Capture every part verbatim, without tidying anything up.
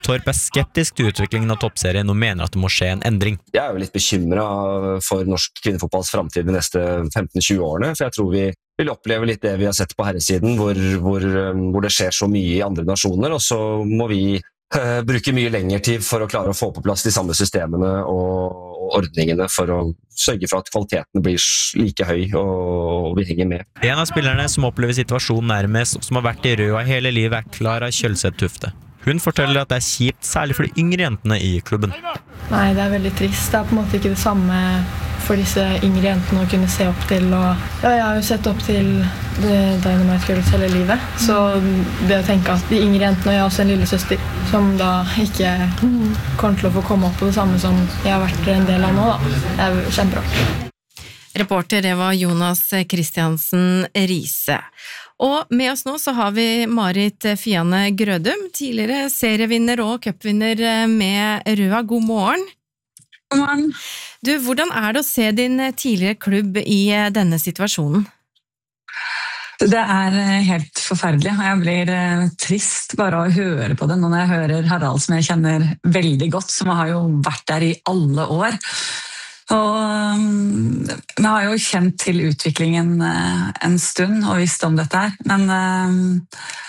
Torp er skeptisk til utviklingen av toppserien og mener at det må skje en endring. Jeg er jo litt bekymret for norsk kvinnefotballs fremtid de neste femten til tjue årene, for jeg tror vi vil oppleve litt det vi har sett på herresiden, hvor, hvor, hvor det skjer så mye i andre nasjoner, og så må vi uh, bruke mye lengre tid for å klare å få på plass de samme systemene og, og ordningene for å sørge for at kvaliteten blir like høy og, og vi henger med. En av spillerne som opplever situasjonen nærmest, og som har vært i Røa hele livet, er Klara Kjølseth Tufte. Hun forteller at det er kjipt, særlig for de yngre jentene i klubben. Nei, det er veldig trist. Det er på en måte ikke det samme for disse yngre jentene å kunne se opp til. Og, ja, jeg har jo sett opp til Dynamite Girls hele livet. Så det å tenke at de yngre jentene, og jeg har også en lille søster, som da ikke kommer til å få komme opp på det samme som jeg har vært en del av nå, da. Det er kjemperart. Reporter, det var Jonas Kristiansen Riise. Og med oss nå så har vi Marit Fiane Grødum, tidligere serievinner og cupvinner med Røa. God morgen. God morgen. Du, hvordan er det å se din tidligere klubb i denne situasjonen? Det er helt forferdelig, og jeg blir trist bare å høre på det når jeg hører Harald, som jeg kjenner veldig godt, som har jo vært der i alle år. Og vi har jo kjent til utviklingen en stund og visst om dette her, men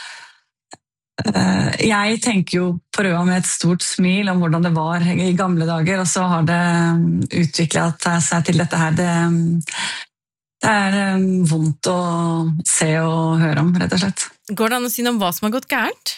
jeg tenker jo på Røa med et stort smil om hvordan det var i gamle dager, og så har det utviklet seg til dette her. Det, det er vondt å se og høre om, rett og slett. Går det an å si noe om hva som har gått gærent?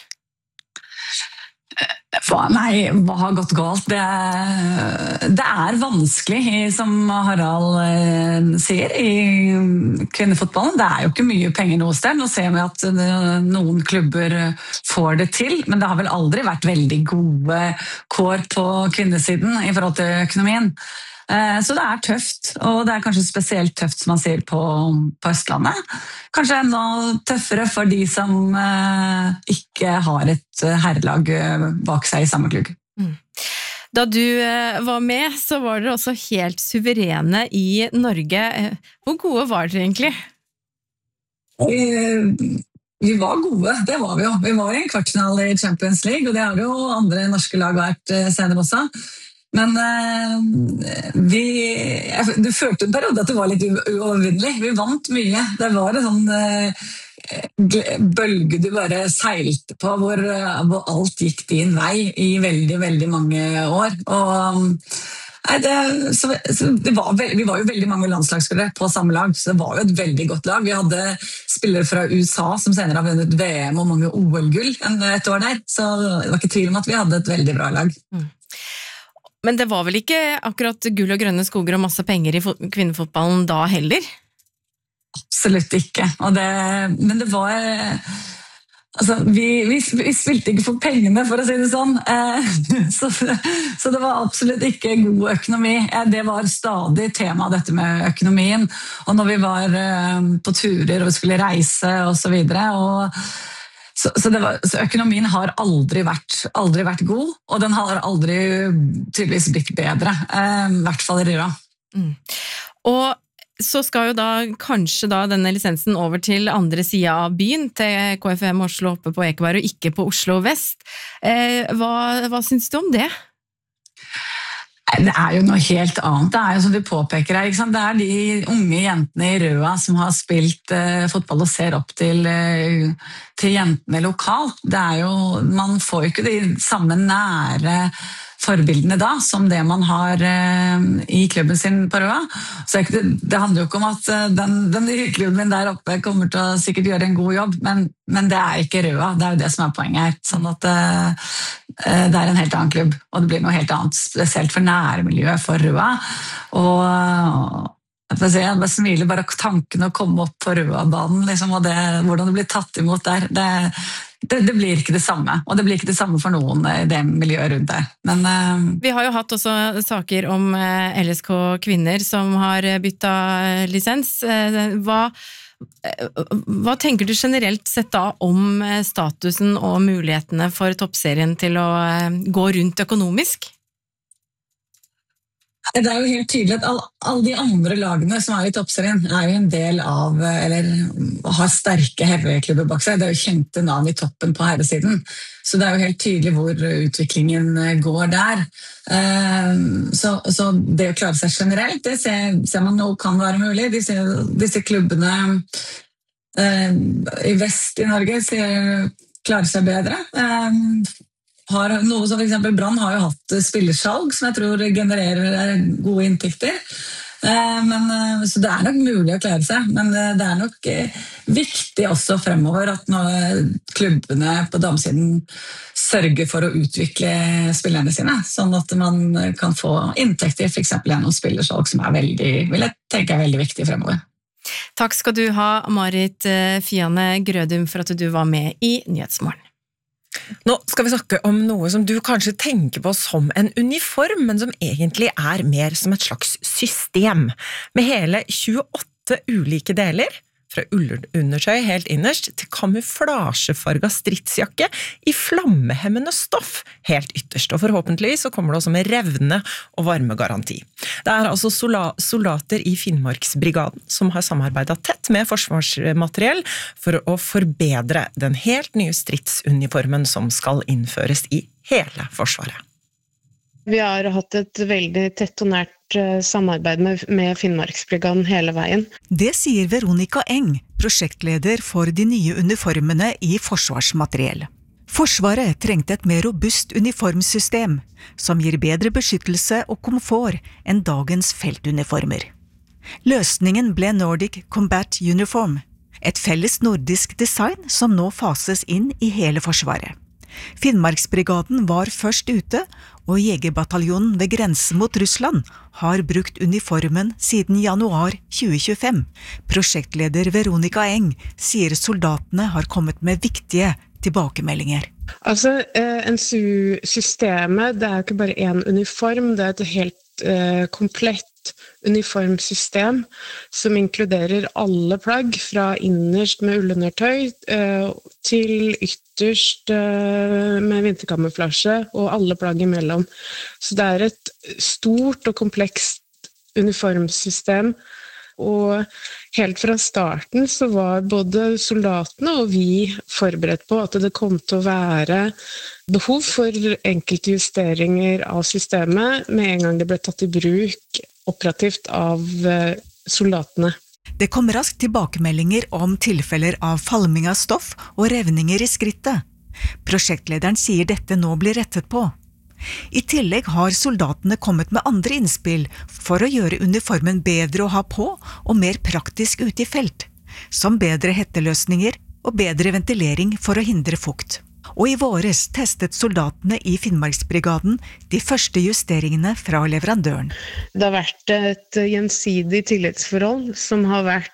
Hva, nei, hva har gått galt? Det er, det er vanskelig, som Harald eh, sier, i kvinnefotballen. Det er jo ikke mye penger noe sted. Nå ser vi at det, noen klubber får det til, men det har vel aldri vært veldig gode kår på kvinnesiden i forhold til økonomien. Eh, så det er tøft, og det er kanskje spesielt tøft, som man sier, på, på Østlandet. Kanskje enda tøffere for de som eh, ikke har et herrelag bak seg i samme klubb. Mm. Da du eh, var med, så var dere også helt suverene i Norge. Hvor gode var dere egentlig? Eh, vi var gode, det var vi jo. Vi var i en kvartfinale i Champions League, og det har jo andre norske lag vært senere også. Men eh, vi, jeg, du følte en periode at det var litt uovervinnelig. Vi vant mye. Det var en sånn eh, bølge du bare seilte på, hvor, hvor alt gikk din vei i veldig, veldig mange år. Og, nei, det, så, så det var veld, vi var jo veldig mange landslagsspillere på samme lag, så det var jo et veldig godt lag. Vi hadde spillere fra U S A som senere har vunnet V M og mange O L-gull et år der, så det var ikke tvil om at vi hadde et veldig bra lag. Mm. Men det var vel ikke akkurat gull og grønne skoger og masse penger i kvinnefotballen da heller? Absolutt ikke. Og det, men det var... Altså, vi, vi, vi spilte ikke for pengene, for å si det sånn. Eh, så, så det var absolutt ikke god økonomi. Eh, det var stadig tema, dette med økonomien. Og når vi var eh, på turer og vi skulle reise og så videre, og Så, så, det var, så økonomien har aldri vært, aldri vært god, og den har aldri tydeligvis blitt bedre, eh, i hvert fall i Røa. Mm. Og så skal jo da kanskje da denne lisensen over til andre siden av byen, til K F M Oslo oppe på Ekeberg og ikke på Oslo Vest. Eh, hva, hva synes du om det? Det er jo noe helt annet. Det er jo som du påpeker her, ikke sant? Det er de unge jentene i Røa som har spilt eh, fotball og ser opp til, eh, til jentene lokalt. Det er jo, man får jo ikke de samme nære forbildene da, som det man har eh, i klubben sin på Røa. Så det, det handler jo ikke om at eh, den, den klubben der oppe kommer til å sikkert gjøre en god jobb, men, men det er ikke Røa. Det er jo det som er poenget her. Sånn at eh, det er en helt annen klubb, og det blir noe helt annet, spesielt for nærmiljøet for Røa. Og jeg, si, jeg bare smiler bare tanken å komme opp på Røa-banen, liksom, og det, hvordan det blir tatt imot der. Det, det, det blir ikke det samme, og det blir ikke det samme for noen i det miljøet rundt der. Men, uh, Vi har jo hatt også saker om L S K kvinner som har byttet lisens. Hva Hva tenker du generelt sett da om statusen og mulighetene for toppserien til å gå rundt økonomisk? Det er jo helt tydelig at alle, alle de andre lagene som er i toppserien er jo en del av, eller har sterke herreklubber bak seg. Det er jo kjente navn i toppen på herresiden. Så det er jo helt tydelig hvor utviklingen går der. Så, så det å klare seg generelt, det ser, ser man nå kan være mulig. Disse, disse klubbene i vest i Norge ser, klarer seg bedre. Har noe som for eksempel Brann har jo hatt spillersalg som jeg tror genererer gode inntekter. Men, så det er nok mulig å klare seg, men det er nok viktig også fremover at når klubbene på damesiden sørger for å utvikle spillerne sine, sånn at man kan få inntekter for eksempel gjennom spillersalg som er veldig, vil jeg tenke er veldig viktig fremover. Takk skal du ha, Marit Fiane Grødum, for at du var med i Nyhetsmorgen. Nå skal vi snakke om noe som du kanskje tenker på som en uniform, men som egentlig er mer som et slags system, med hele tjueåtte ulike deler, fra ullundertøy helt innerst til kamuflasjefarga stridsjakke i flammehemmende stoff helt ytterst, og forhåpentligvis så kommer det også med revne og varmegaranti. Det er altså soldater i Finnmarksbrigaden som har samarbeidet tett med forsvarsmateriell for å forbedre den helt nye stridsuniformen som skal innføres i hele Forsvaret. Vi har hatt et veldig tett og nært samarbeid med, med Finnmarksbrigaden hele veien. Det sier Veronica Eng, prosjektleder for de nye uniformene i Forsvarsmateriell. Forsvaret trengte et mer robust uniformsystem, som gir bedre beskyttelse og komfort enn dagens feltuniformer. Løsningen ble Nordic Combat Uniform, et felles nordisk design som nå fases inn i hele Forsvaret. Finnmarksbrigaden var først ute, og Jegerbataljonen ved grensen mot Russland har brukt uniformen siden januar tjue tjuefem. Prosjektleder Veronica Eng sier soldatene har kommet med viktige tilbakemeldinger. Altså, N S U-systemet, det er ikke bare en uniform, det er et helt eh, komplett uniformsystem som inkluderer alle plagg fra innerst med ullundertøy eh, til ytterst eh, med vinterkamuflasje og alle plagg imellom. Så det er et stort og komplekst uniformsystem, og helt fra starten så var både soldatene og vi forberedt på at det kom til å være behov for enkelte justeringer av systemet med en gang det ble tatt i bruk operativt av soldatene. Det kom raskt tilbakemeldinger om tilfeller av falming av stoff og revninger i skrittet. Prosjektlederen sier dette nå blir rettet på. I tillegg har soldatene kommet med andre innspill for å gjøre uniformen bedre å ha på og mer praktisk ute i felt, som bedre hetteløsninger og bedre ventilering for å hindre fukt. Og i våres testet soldatene i Finnmarksbrigaden de første justeringene fra leverandøren. Det har vært et gjensidig tillitsforhold som har vært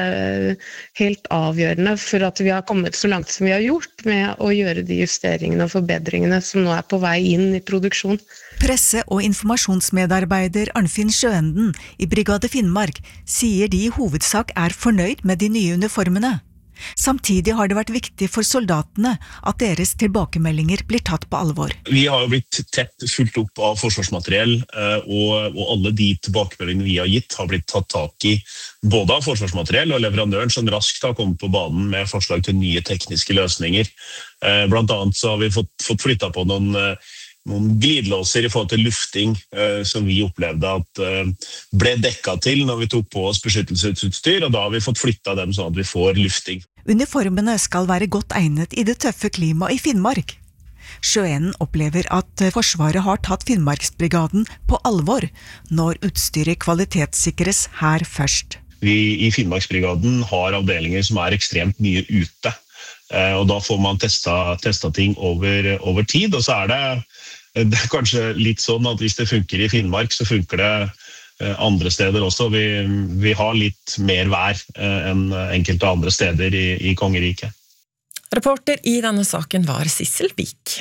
helt avgjørende for at vi har kommet så langt som vi har gjort med å gjøre de justeringene og forbedringene som nå er på vei inn i produksjon. Presse- og informasjonsmedarbeider Arnfinn Sjøenden i Brigade Finnmark sier de i hovedsak er fornøyd med de nye uniformene. Samtidig har det vært viktig for soldatene at deres tilbakemeldinger blir tatt på alvor. Vi har jo blitt tett fulgt opp av forsvarsmateriell, og, og alle de tilbakemeldingene vi har gitt har blitt tatt tak i både av forsvarsmateriell og leverandøren som raskt har kommet på banen med forslag til nye tekniske løsninger. Blant annet så har vi fått, fått flyttet på noen noen glidelåser i forhold til lufting eh, som vi opplevde at eh, ble dekket til når vi tok på oss beskyttelsesutstyr, og da har vi fått flyttet dem sånn at vi får lufting. Uniformene skal være godt egnet i det tøffe klimaet i Finnmark. Sjøenden opplever at Forsvaret har tatt Finnmarksbrigaden på alvor når utstyret kvalitetssikres her først. Vi i Finnmarksbrigaden har avdelinger som er ekstremt mye ute, eh, og da får man testet, testet ting over, over tid, og så er det Det er kanskje litt sånn at hvis det funker i Finnmark, så funker det andre steder også. Vi, vi har litt mer vær enn enkelte andre steder i, i Kongeriket. Reporter i denne saken var Sissel Vik.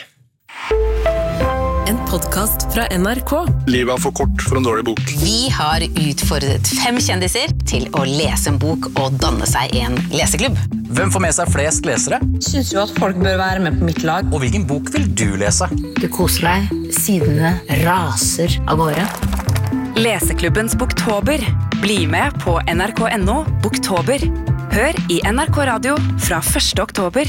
En podcast fra N R K. Livet er for kort for en dårlig bok. Vi har utfordret fem kjendiser til å lese en bok og danne seg en leseklubb. Hvem får med seg flest lesere? Synes jo at folk bør være med på mitt lag. Og hvilken bok vil du lese? Du koser deg, sidene raser av gårde. Leseklubbens Boktober. Bli med på N R K punktum N O Boktober. Hør i N R K Radio fra første oktober.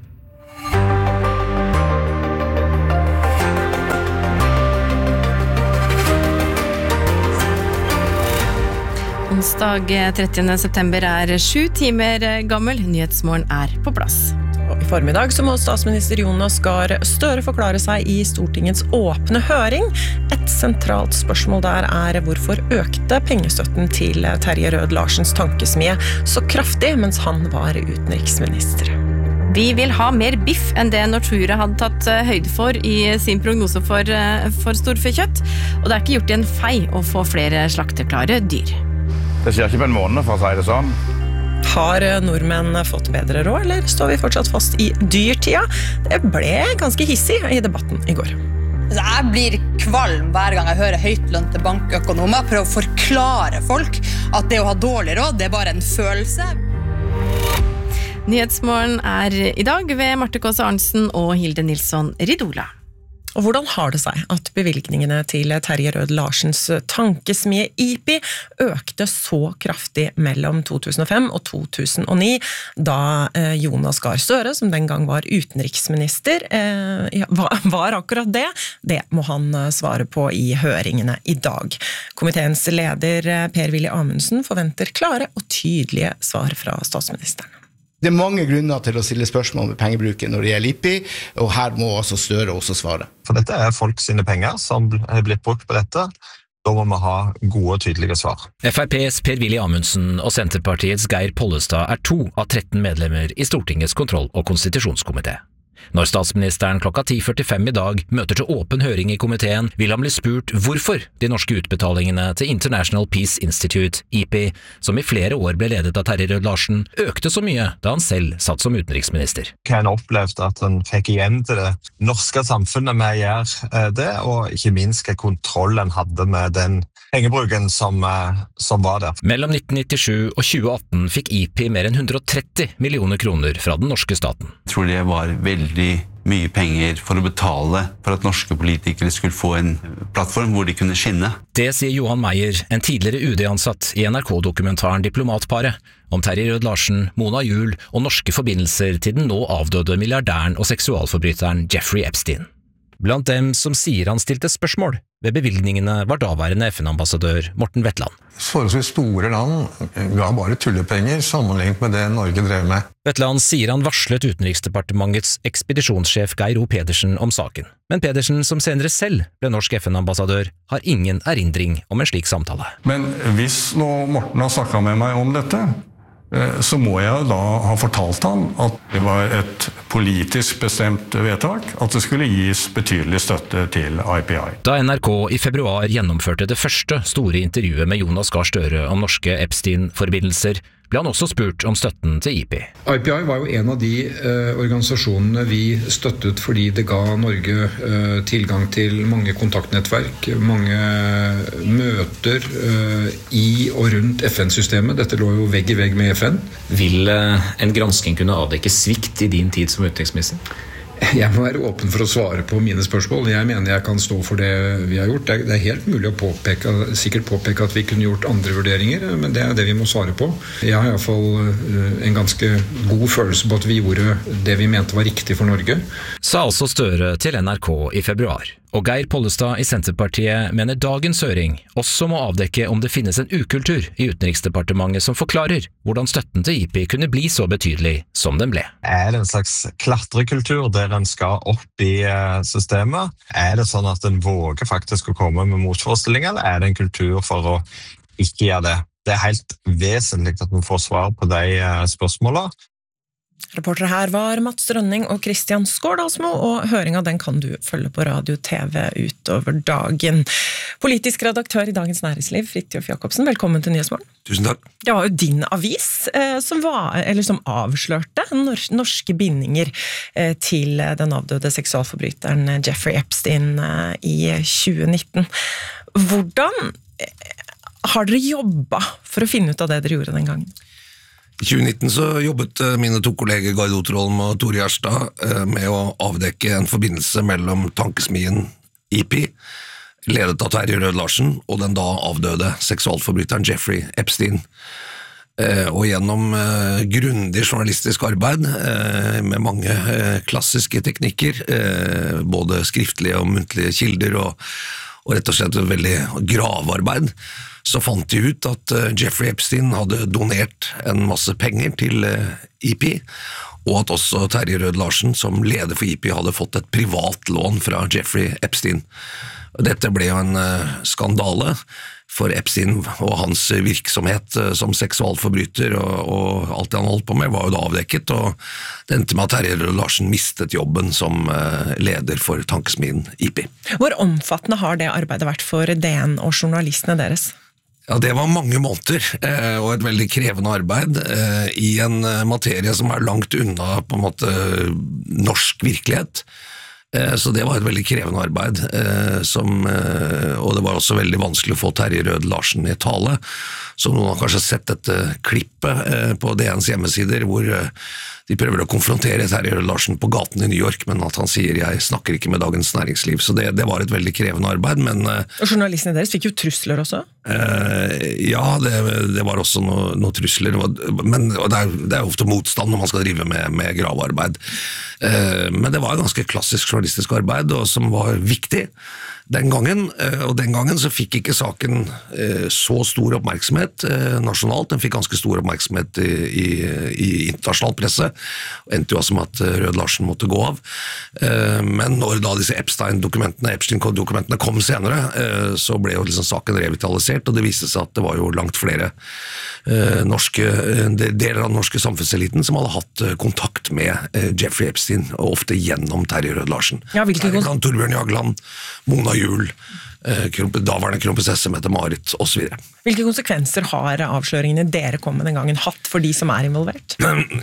Onsdag trettiende september er sju timer gammel. Nyhetsmorgen er på plass. Og I formiddag så må statsminister Jonas Gahr Støre forklare seg I Stortingets åpne høring. Et sentralt spørsmål der er hvorfor økte pengestøtten til Terje Rød Larsens tankesmie så kraftig mens han var utenriksminister. Vi vil ha mer biff enn det Nortura hadde tatt høyde for I sin prognose for, for storfekjøtt. Og det er ikke gjort I en fei å få flere slakteklare dyr. Det skjer ikke på en måned, for å si det sånn. Har nordmenn fått bedre råd, eller står vi fortsatt fast I dyrtida? Det ble ganske hissig I debatten I går. Jeg blir kvalm hver gang jeg hører høytlønte bankøkonomer prøve å forklare folk at det å ha dårlig råd, det er bare en følelse. Nyhetsmorgen er I dag ved Marte Kåse Arntzen og Hilde Nilsson Ridola. Og hvordan har det seg at bevilgningene til Terje Rød Larsens tankesmie I P I økte så kraftig mellom to tusen og fem og to tusen og ni, da Jonas Gahr Støre, som den gang var utenriksminister, var akkurat det? Det må han svare på I høringene I dag. Komiteens leder Per-Willy Amundsen forventer klare og tydelige svar fra statsministeren. Det er mange grunner til å stille spørsmål med pengebruken når det gjelder I P I, og her må også Støre også svare. For dette er folk sine penger som er blitt brukt på dette. Da må vi ha gode og tydelige svar. F R P's Per-Willy Amundsen og Senterpartiets Geir Pollestad er to av tretten medlemmer I Stortingets kontroll- og konstitusjonskomité. Når statsministeren klokka ti førtifem I dag møter til åpen høring I komiteen, vil han bli spurt hvorfor de norske utbetalingene til International Peace Institute, I P I, som I flere år ble ledet av Terje Rød Larsen, økte så mye da han selv satt som utenriksminister. Han opplevde at han fikk igjen til det norske samfunnet med å gjøre det, og ikke minst hva kontroll han hadde med den pengebruken som, som var der. Mellom nitten nittisju og tjue atten fikk I P I mer enn hundre og tretti millioner kroner fra den norske staten. Jeg tror det var veldig mye penger for å betale for at norske politikere skulle få en plattform hvor de kunne skinne. Det sier Johan Meyer, en tidligere U D-ansatt I N R K-dokumentaren Diplomatparet, om Terje Rød Larsen, Mona Juul og norske forbindelser til den nå avdøde milliardæren og seksualforbryteren Jeffrey Epstein. Blant dem som sier han stilte spørsmål ved bevilgningene var daværende F N-ambassadør Morten Wetland. Forholdsvis store land ga bare tullepenger sammenlignet med det Norge drev med. Wetland sier han varslet Utenriksdepartementets ekspedisjonssjef Geir O. Pedersen om saken. Men Pedersen, som senere selv ble norsk F N-ambassadør, har ingen erindring om en slik samtale. Men hvis nå Morten har snakket med meg om dette, så må jeg da ha fortalt han at det var et politisk bestemt vedtak, at det skulle gis betydelig støtte til I P I. Da N R K I februar gjennomførte det første store intervjuet med Jonas Gahr Støre om norske Epstein-forbindelser, ble han også spurt om støtten til I P I. I P I var jo en av de eh, organisasjonene vi støttet fordi det ga Norge eh, tilgang til mange kontaktnettverk, mange møter eh, i og rundt F N-systemet. Dette lå jo vegg i vegg med F N. Vil eh, en gransking kunne avdekke svikt I din tid som utenriksminister? Jeg må være åpen for å svare på mine spørsmål. Jeg mener jeg kan stå for det vi har gjort. Det er helt mulig å påpeke, sikkert påpeke at vi kunne gjort andre vurderinger, men det er det vi må svare på. Jeg har I hvert fall en ganske god følelse på at vi gjorde det vi mente var riktig for Norge. Sa altså Støre til N R K I februar. Og Geir Pollestad I Senterpartiet mener dagens høring også må avdekke om det finnes en ukultur I Utenriksdepartementet som forklarer hvordan støtten til I P I kunne bli så betydelig som den ble. Er det en slags klatrekultur der den skal opp I systemet? Er det sånn at den våger faktisk å komme med motforestillinger, eller er det en kultur for å ikke gjøre det? Det er helt vesentlig at vi får svar på de spørsmålene. Reportere her var Mats Rønning og Kristian Skårdalsmo, og høringen den kan du følge på Radio T V utover dagen. Politisk redaktør I Dagens Næringsliv, Fridtjof Jacobsen, velkommen til Nyhetsmorgen. Tusen takk. Det var jo din avis eh, som, var, eller som avslørte nor- norske bindinger eh, til den avdøde seksualforbryteren Jeffrey Epstein eh, I tjue nitten. Hvordan eh, har dere jobbet for å finne ut av det dere gjorde den gangen? I tjue nitten så jobbet mine to kolleger Gard Oterholm og Tore Gjerstad med å avdekke en forbindelse mellom tankesmien I P I ledet av Terje Rød-Larsen og den da avdøde seksualforbryteren Jeffrey Epstein. Eh, og gjennom eh, grundig journalistisk arbeid eh, med mange eh, klassiske teknikker, eh, både skriftlige og muntlige kilder og, og rett og slett et veldig gravearbeid, så fant de ut at eh, Jeffrey Epstein hadde donert en masse penger til eh, I P, og at også Terje Rød-Larsen som leder for I P hadde fått et privat lån fra Jeffrey Epstein. Dette ble jo en uh, skandale for Epstein og hans virksomhet uh, som seksualforbryter, og, og alt det han holdt på med var jo da avdekket, og det endte med at Terje Rød-Larsen mistet jobben som uh, leder for tankesmien I P. Hvor omfattende har det arbeidet vært for D N og journalistene deres? Ja, det var mange måneder, eh, og et veldig krevende arbeid eh, i en materie som er langt unna på en måte norsk virkelighet. Eh, så det var et veldig krevende arbeid, eh, som, eh, og det var også veldig vanskelig å få Terje Rød-Larsen i tale. Så noen har kanskje sett dette klippet eh, på D N's hjemmesider, hvor eh, de prøver å konfrontere Terje Rød-Larsen på gaten i New York, men at han sier «jeg snakker ikke med Dagens Næringsliv». Så det, det var et veldig krevende arbeid, men... Og journalistene deres fikk jo trusler også? Eh, ja, det, det var også noen noe trusler, men det er, det er ofte motstand når man skal drive med, med gravearbeid. Eh, men det var et ganske klassisk journalistisk arbeid, og som var viktig den gangen, og den gangen så fikk ikke saken så stor oppmerksomhet nasjonalt, den fikk ganske stor oppmerksomhet i, i, i internasjonal presse, og endte jo altså med at Rød-Larsen måtte gå av. Men når da disse Epstein-dokumentene, Epstein-dokumentene kom senere, så ble jo liksom saken revitalisert, og det viste seg at det var jo langt flere norske, deler av den norske samfunnseliten som hadde hatt kontakt med Jeffrey Epstein, og ofte gjennom Terje Rød-Larsen. Ja, hvilke Blant Torbjørn Jagland, Mona Juel, daværende kronprinsesse Mette-Marit, og så videre. Hvilke konsekvenser har avsløringene dere kom med den gangen hatt for de som er involvert?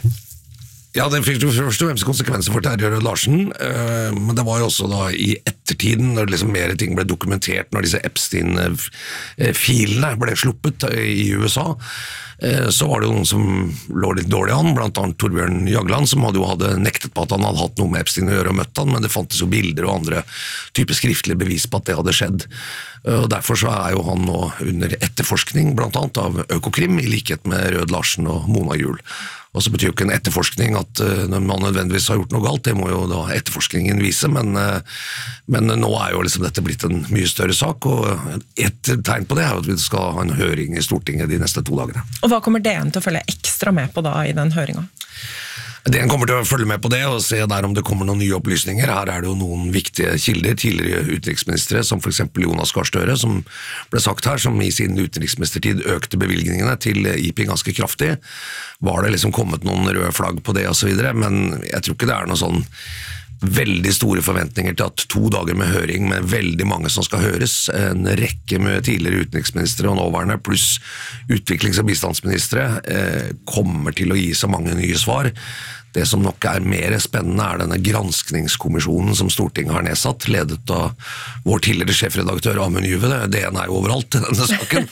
Ja, det fikk jo først og fremst konsekvenser for Terje Rød-Larsen, men det var jo også da i ettertiden, når liksom mer ting ble dokumentert, når disse Epstein-filene ble sluppet i U S A, så var det jo noen som lå litt dårlig an, blant annet Torbjørn Jagland, som hadde jo hadde nektet på at han hadde hatt noe med Epstein å gjøre og møtt han, men det fantes jo bilder og andre typer skriftlige bevis på at det hadde skjedd. Og derfor så er jo han nå under etterforskning, blant annet av Økokrim, i likhet med Rød-Larsen og Mona Juel. Og så betyr jo ikke en etterforskning at uh, man nødvendigvis har gjort noe galt, det må jo da etterforskningen vise, men, uh, men nå er jo liksom dette blitt en mye større sak, og et tegn på det er jo at vi skal ha en høring i Stortinget de neste to dagene. Og hva kommer D N til å følge ekstra med på da i den høringen? D N kommer til å følge med på det og se der om det kommer noen nye opplysninger. Her er det jo noen viktige kilder, tidligere utenriksministre, som for eksempel Jonas Gahr Støre, som ble sagt her, som i sin utenriksministertid økte bevilgningene til I P ganske kraftig. Var det liksom kommet noen røde flagg på det og så videre, men jeg tror ikke det er noe sånn veldig store forventninger til at to dager med høring med veldig mange som skal høres, en rekke med tidligere utenriksministre og nåværende, pluss utviklings- og bistandsministre, eh, kommer til å gi så mange nye svar. Det som nok er mer spennende er denne granskningskommisjonen som Stortinget har nedsatt, ledet av vår tidligere sjefredaktør Amund Juve. D N er jo overalt i denne saken,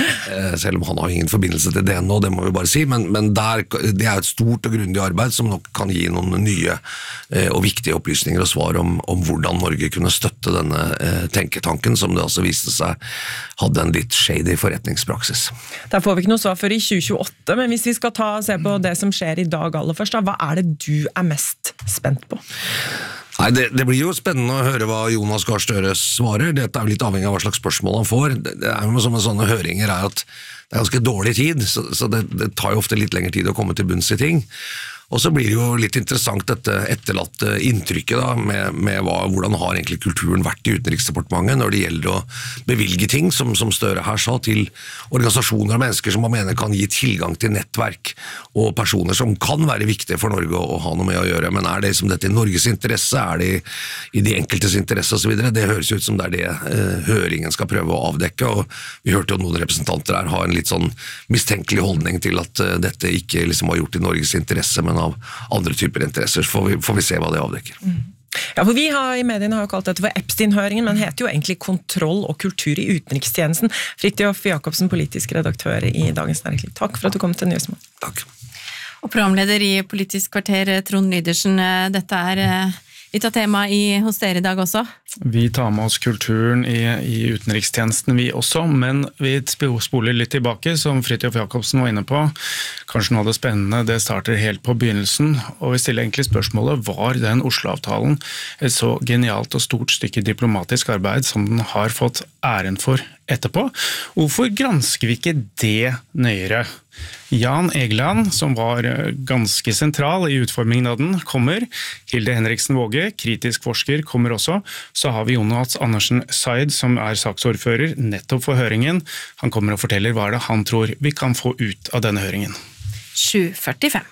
selv om han har ingen forbindelse til D N nå, det må vi bare si, men, men der, det er et stort og grundig arbeid som nok kan gi noen nye og viktige opplysninger og svar om, om hvordan Norge kunne støtte denne tenketanken, som det altså viste seg hadde en litt shady forretningspraksis. Der får vi ikke noe svar før i tjue tjueåtte, men hvis vi skal ta, se på det som skjer i dag aller først, da, hva er det du er mest spent på? Nei, det, det blir jo spennende å høre hva Jonas Gahr Støre svarer. Dette er jo litt avhengig av hva slags spørsmål han får. Det, det er jo med sånne, sånne høringer er at det er ganske dårlig tid, så, så det, det tar jo ofte litt lengre tid å komme til bunns i ting. Og så blir det jo litt interessant dette etterlatte inntrykket da, med, med hva, hvordan har egentlig kulturen vært i Utenriksdepartementet når det gjelder å bevilge ting, som, som Støre her sa, til organisasjoner og mennesker som man mener kan gi tilgang til nettverk og personer som kan være viktige for Norge å, å ha noe med å gjøre. Men er det som dette i Norges interesse, er det i, i de enkeltes interesse og så videre? Det høres ut som det er det eh, høringen skal prøve å avdekke, og vi hørte jo noen representanter her ha en litt sånn mistenkelig holdning til at eh, dette ikke liksom var gjort i Norges interesse, men av andre typer interesser, får vi, får vi se hva det avdekker. Mm. Ja, for vi har i mediene har jo kalt dette for Epstein-høringen, men heter jo egentlig kontroll og kultur i utenrikstjenesten. Fridtjof Jacobsen, politisk redaktør i Dagens Næringsliv. Takk for at du kom til Nyhetsmorgen. Takk. Og programleder i Politisk kvarter, Trond Lydersen, dette er Litt av tema i, hos dere i dag også? Vi tar med oss kulturen i, i utenrikstjenesten vi også, men vi spoler litt tilbake, som Fridtjof Jacobsen var inne på. Kanskje noe av det spennende, det starter helt på begynnelsen, og vi stiller egentlig spørsmålet, var den Oslo-avtalen et så genialt og stort stykke diplomatisk arbeid som den har fått æren for etterpå? Hvorfor gransker vi ikke det nøyere? Jan Egeland, som var ganske sentral i utformingen av den, kommer. Hilde Henriksen Våge, kritisk forsker, kommer også. Så har vi Jonas Andersen Said, som er saksordfører nettopp for høringen. Han kommer og forteller hva er det han tror vi kan få ut av denne høringen. sju førtifem.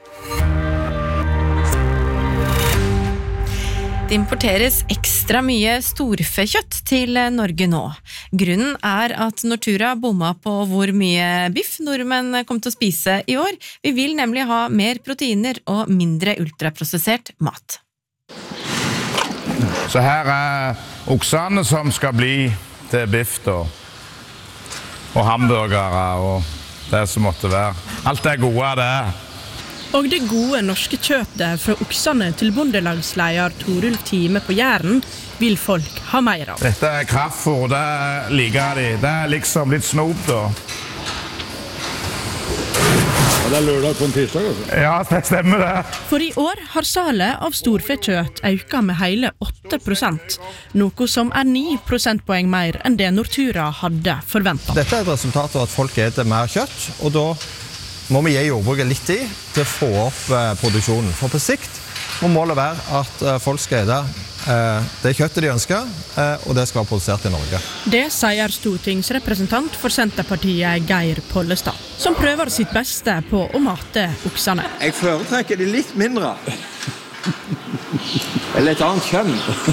Det importeres ekstra mye storfekjøtt til Norge nå. Grunnen er at Nortura bomma på hvor mye biff nordmenn kom til å spise i år. Vi vil nemlig ha mer proteiner og mindre ultraprosessert mat. Så her er oksene som skal bli til biff da. Og hamburgere og det som måtte være. Alt det gode det er. Og det gode norske kjøttet fra oksene til bondelagsleder Torulf Time på Jæren vil folk ha mer av. Dette er kraftfôr, det liker de. Det er liksom litt snop da. Ja, det er lørdag på en tirsdag, altså. Ja, det stemmer det. For i år har salet av storfekjøtt økt med hele åtte prosent, noe som er ni prosentpoeng mer enn det Nortura hadde forventet. Dette er et resultat av at folk eter mer kjøtt, og da må vi gi jordbruket litt tid til å få opp eh, produksjonen. For på sikt må målet være at eh, folk skal ete eh, det kjøttet de ønsker, eh, og det skal være produsert i Norge. Det sier stortingsrepresentant for Senterpartiet Geir Pollestad, som prøver sitt beste på å mate oksene. Jeg foretrekker de litt mindre. Eller et annet kjønn.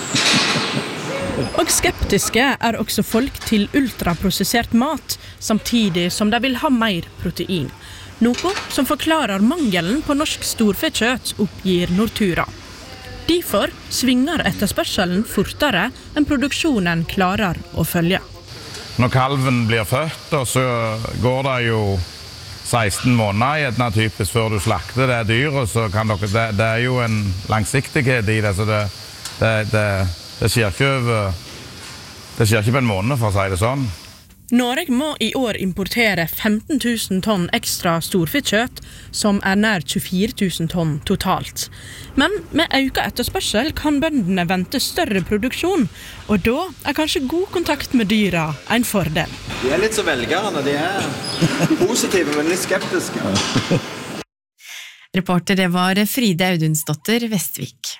Og skeptiske er også folk til ultraprosessert mat, samtidig som de vil ha mer protein. Noe som forklarer mangelen på norsk storfekjøtt, oppgir Nortura. Derfor svinger etterspørselen fortere enn produksjonen klarer å følge. Når kalven blir født, så går det jo seksten måneder gjerne typisk før du slakter det dyret, så kan dere, det, det er jo en langsiktighet i det, så det, det, det, det skjer ikke over, det skjer ikke på en måned, for å si det sånn. Norge må i år importere femten tusen tonn ekstra storfekjøtt, som er nær tjuefire tusen tonn totalt. Men med økt etterspørsel kan bøndene vente større produksjon, og da er kanskje god kontakt med dyra en fordel. De er litt så velgerne, de er positive, men litt skeptiske. Reporter, det var Fride Audunsdotter Vestvik.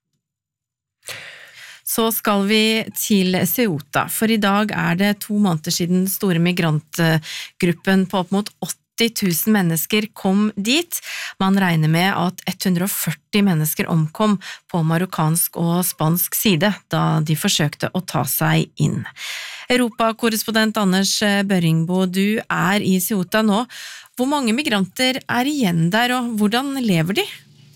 Så skal vi til Ceuta, for i dag er det to måneder siden store migrantgruppen på opp mot åtti tusen mennesker kom dit. Man regner med at hundre og førti mennesker omkom på marokkansk og spansk side da de forsøkte å ta seg inn. Europakorrespondent Anders Børringbo, du er i Ceuta nå. Hvor mange migranter er igjen der, og hvordan lever de?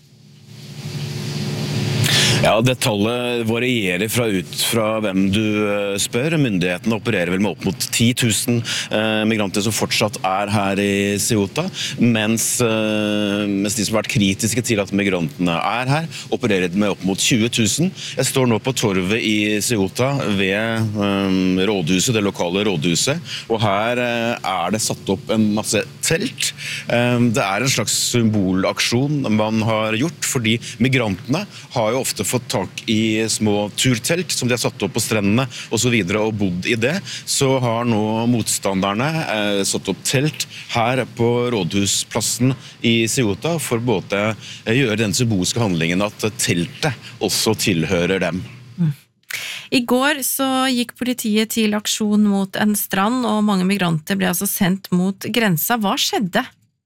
Ja, det tallet varierer fra ut fra hvem du spør. Myndighetene opererer vel med opp mot ti tusen eh, migranter som fortsatt er her i Ceuta, mens, eh, mens de som har vært kritiske til at migrantene er her, opererer med opp mot tjue tusen. Jeg står nå på torvet i Ceuta ved eh, rådhuset, det lokale rådhuset, og her eh, er det satt opp en masse telt. Eh, det er en slags symbolaksjon man har gjort, fordi migrantene har jo ofte fått tak i små turtelt som de har satt opp på strendene og så videre og bodd i det, så har nå motstanderne eh, satt opp telt her på rådhusplassen i Ceuta for både eh, gjøre den symbolske handlingen at teltet også tilhører dem. Mm. I går så gikk politiet til aksjon mot en strand, og mange migranter ble altså sendt mot grensa. Hva skjedde?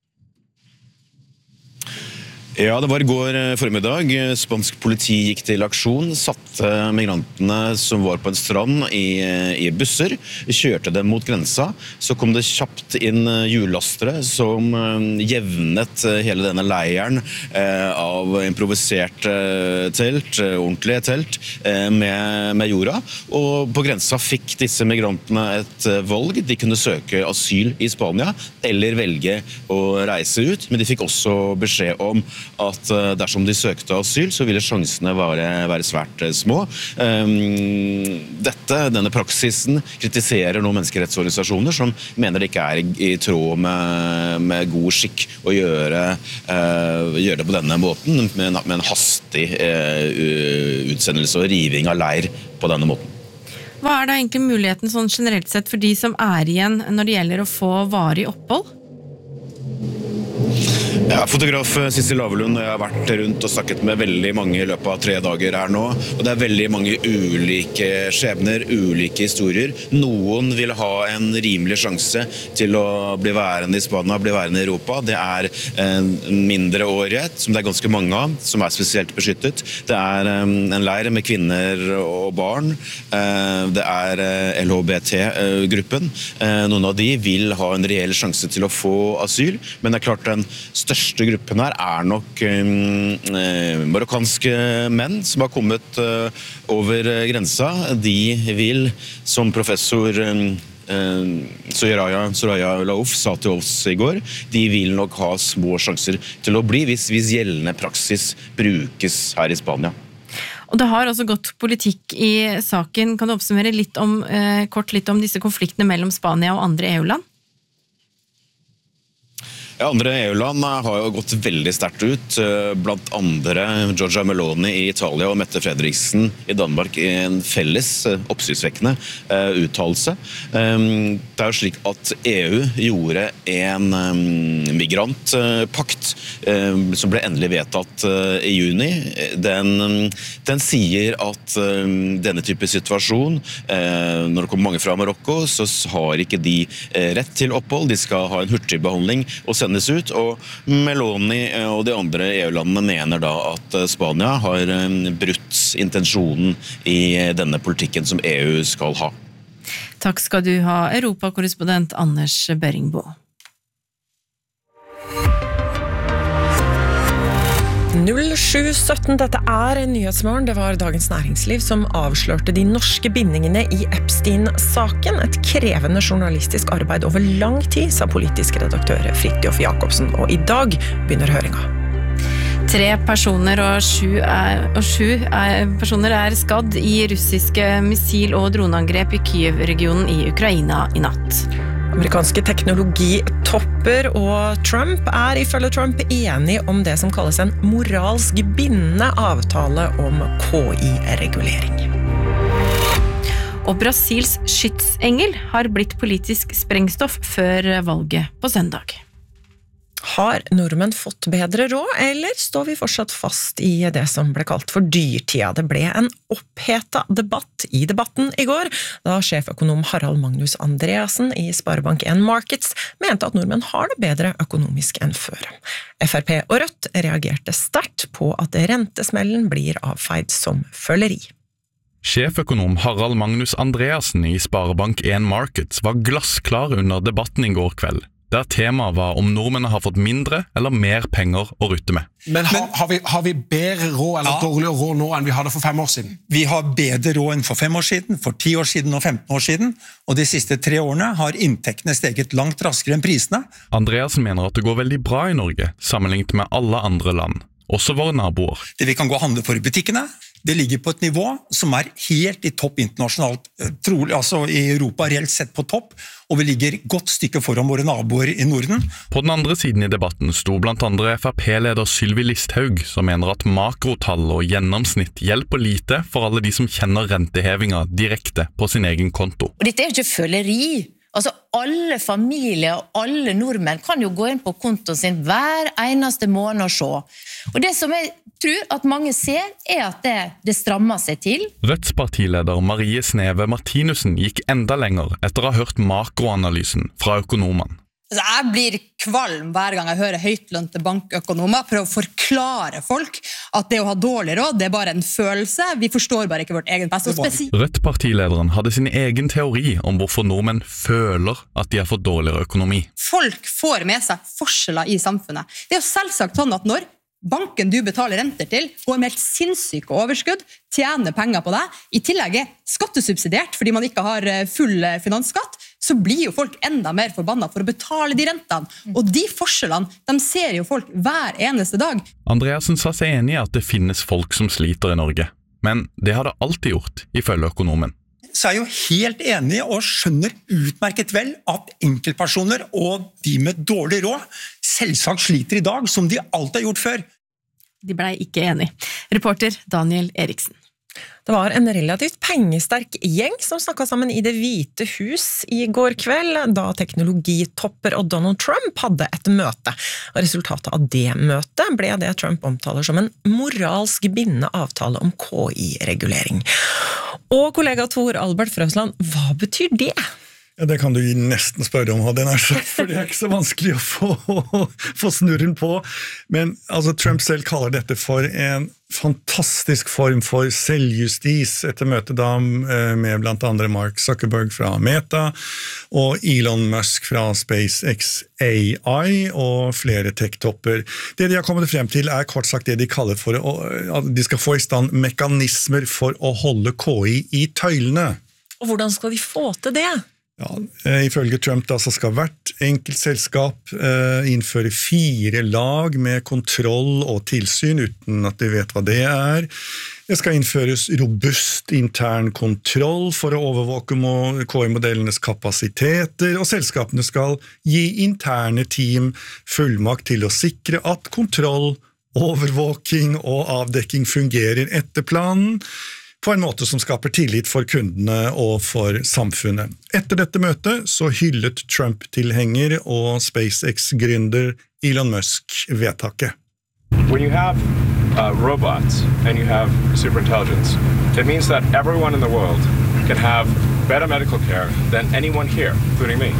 Ja, det var i går formiddag. Spansk politi gikk til aksjon, satte migrantene som var på en strand i, i busser, kjørte dem mot grensa. Så kom det kjapt inn hjulllastere som jevnet hele denne leiren eh, av improvisert telt, ordentlige telt, eh, med, med jorda. Og på grensa fikk disse migrantene et valg. De kunne søke asyl i Spania, eller velge å reise ut, men de fikk også beskjed om at dersom de søkte asyl, så ville sjansene være, være svært små. Dette, denne praksisen kritiserer nå menneskerettsorganisasjoner som mener det ikke er i tråd med, med god skikk å gjøre, gjøre det på denne måten, med en, med en hastig utsendelse og riving av leir på denne måten. Hva er da egentlig muligheten sånn generelt sett for de som er igjen når det gjelder å få varig opphold? Ja, fotograf Sissel Lavelund, jeg har vært rundt og snakket med veldig mange i løpet av tre dager her nå, og det er veldig mange ulike skjebner, ulike historier. Noen vil ha en rimelig sjanse til å bli værende i Spania, bli værende i Europa. Det er en mindre årighet, som det er ganske mange av, som er spesielt beskyttet. Det er en leir med kvinner og barn. Det er L H B T-gruppen. Noen av de vil ha en reell sjanse til å få asyl, men det er klart den største største gruppen her er nok eh, marokkanske menn som har kommet eh, over grensa. De vil, som professor eh, Soraya, Soraya Laouf sa til oss i går, de vil nok ha små sjanser til å bli hvis, hvis gjeldende praksis brukes her i Spania. Og det har også gått politikk i saken. Kan du oppsummere litt om, eh, kort litt om disse konfliktene mellom Spania og andre E U-land? Ja, andre E U-land har jo gått veldig sterkt ut, blant andre Giorgia Meloni i Italia og Mette Frederiksen i Danmark i en felles oppsiktsvekkende uttalelse. Det er jo slik at E U gjorde en migrantpakt som ble endelig vedtatt i juni. Den, den sier at denne type situasjon, når det kommer mange fra Marokko, så har ikke de rett til opphold, de skal ha en hurtig behandling og sende ut, og Meloni og de andre E U-landene mener da at Spania har brutt intensjonen i denne politikken som E U skal ha. Takk skal du ha, Europakorrespondent Anders Børringbo. null sju sytten, dette er Nyhetsmorgen. Det var Dagens Næringsliv som avslørte de norske bindingene i Epstein-saken. Et krevende journalistisk arbeid over lang tid, sa politisk redaktør Fridtjof Jacobsen. Og i dag begynner høringa. Tre personer og sju, er, og sju er, personer er skadd i russiske missil- og droneangrep i Kyiv-regionen i Ukraina i natt. Amerikanske teknologitopper og Trump er ifølge Trump enig om det som kalles en moralsk bindende avtale om K I-regulering. Og Brasils skytsengel har blitt politisk sprengstoff før valget på søndag. Har nordmenn fått bedre råd, eller står vi fortsatt fast i det som ble kalt for dyrtida? Det ble en oppheta debatt i debatten i går, da sjeføkonom Harald Magnus Andreassen i Sparebank en Markets mente at nordmenn har det bedre økonomisk enn før. F R P og Rødt reagerte sterkt på at rentesmellen blir avfeid som føleri. Sjeføkonom Harald Magnus Andreassen i Sparebank en Markets var glassklar under debatten i går kveld, der temaet var om nordmennene har fått mindre eller mer penger å rutte med. Men har, har, vi, har vi bedre råd eller ja. dårligere råd nå enn vi hadde for fem år siden? Vi har bedre råd enn for fem år siden, for ti år siden og femten år siden, og de siste tre årene har inntektene steget langt raskere enn prisene. Andreassen mener at det går veldig bra i Norge, sammenlignet med alle andre land, også våre naboer. Det vi kan gå og handle for i butikkene, det ligger på et nivå som er helt i topp internasjonalt, trolig, altså i Europa reelt sett på topp, og vi ligger godt stykke foran våre naboer i Norden. På den andre siden i debatten sto blant andre F R P-leder Sylvi Listhaug, som mener at makrotall og gjennomsnitt hjelper lite for alle de som kjenner rentehevinga direkte på sin egen konto. Og dette er jo ikke føleri. Altså, alle familier og alle nordmenn kan jo gå inn på kontoen sin hver eneste måned og se. Og det som jeg tror at mange ser, er at det, det strammer seg til. Rødts partileder Marie Sneve Martinussen gikk enda lenger etter å ha hørt makroanalysen fra økonomene. Altså, jeg blir kvalm hver gang jeg hører høytlønte bankøkonomer prøve å forklare folk at det å ha dårlig råd, det er bare en følelse. Vi forstår bare ikke vårt egen beste. Rødt-partilederen hadde sin egen teori om hvorfor nordmenn føler at de har fått dårligere økonomi. Folk får med seg forskjeller i samfunnet. Det er jo selvsagt sånn at når banken du betaler renter til går med helt sinnssyke overskudd, tjener penger på deg, i tillegg er skattesubsidiert fordi man ikke har full finansskatt, så blir jo folk enda mer forbannet for å betale de rentene. Og de forskjellene, de ser jo folk hver eneste dag. Andreassen sa seg enig i at det finnes folk som sliter i Norge. Men det har det alltid gjort, ifølge økonomen. Så er jeg jo helt enig og skjønner utmerket vel at enkeltpersoner og de med dårlig råd selvsagt sliter i dag, som de alltid har gjort før. De ble ikke enige. Reporter Daniel Eriksen. Det var en relativt pengesterk gjeng som snakket sammen i Det hvite hus i går kveld, da teknologitopper og Donald Trump hadde et møte. Og resultatet av det møtet ble det Trump omtaler som en moralsk bindende avtale om K I-regulering. Og kollega Tor Albert Frøsland, hva betyr det? Ja, det kan du nesten spørre om, hadde jeg nær sagt, for det er ikke så vanskelig å få, få snurren på. Men altså, Trump selv kaller dette for en fantastisk form for selvjustis etter møtet da med blant andre Mark Zuckerberg fra Meta og Elon Musk fra SpaceX A I og flere tech-topper. Det de har kommet frem til er kort sagt det de kaller for at de skal få i stand mekanismer for å holde K I i tøylene. Og hvordan skal de få til det? Ja, ifølge Trump da, så skal hvert enkelt selskap eh, innføre fire lag med kontroll og tilsyn uten at de vet hva det er. Det skal innføres robust intern kontroll for å overvåke K I-modellenes kapasiteter, og selskapene skal gi interne team fullmakt til å sikre at kontroll, overvåking og avdekking fungerer etter planen, på en måte som skaper tillit for kundene og for samfunnet. Etter dette møtet så hyllet Trump-tilhenger og SpaceX-gründer Elon Musk vedtaket. When you have uh, robots and you have superintelligence, it means that everyone in the world can have better medical care than anyone here, including me.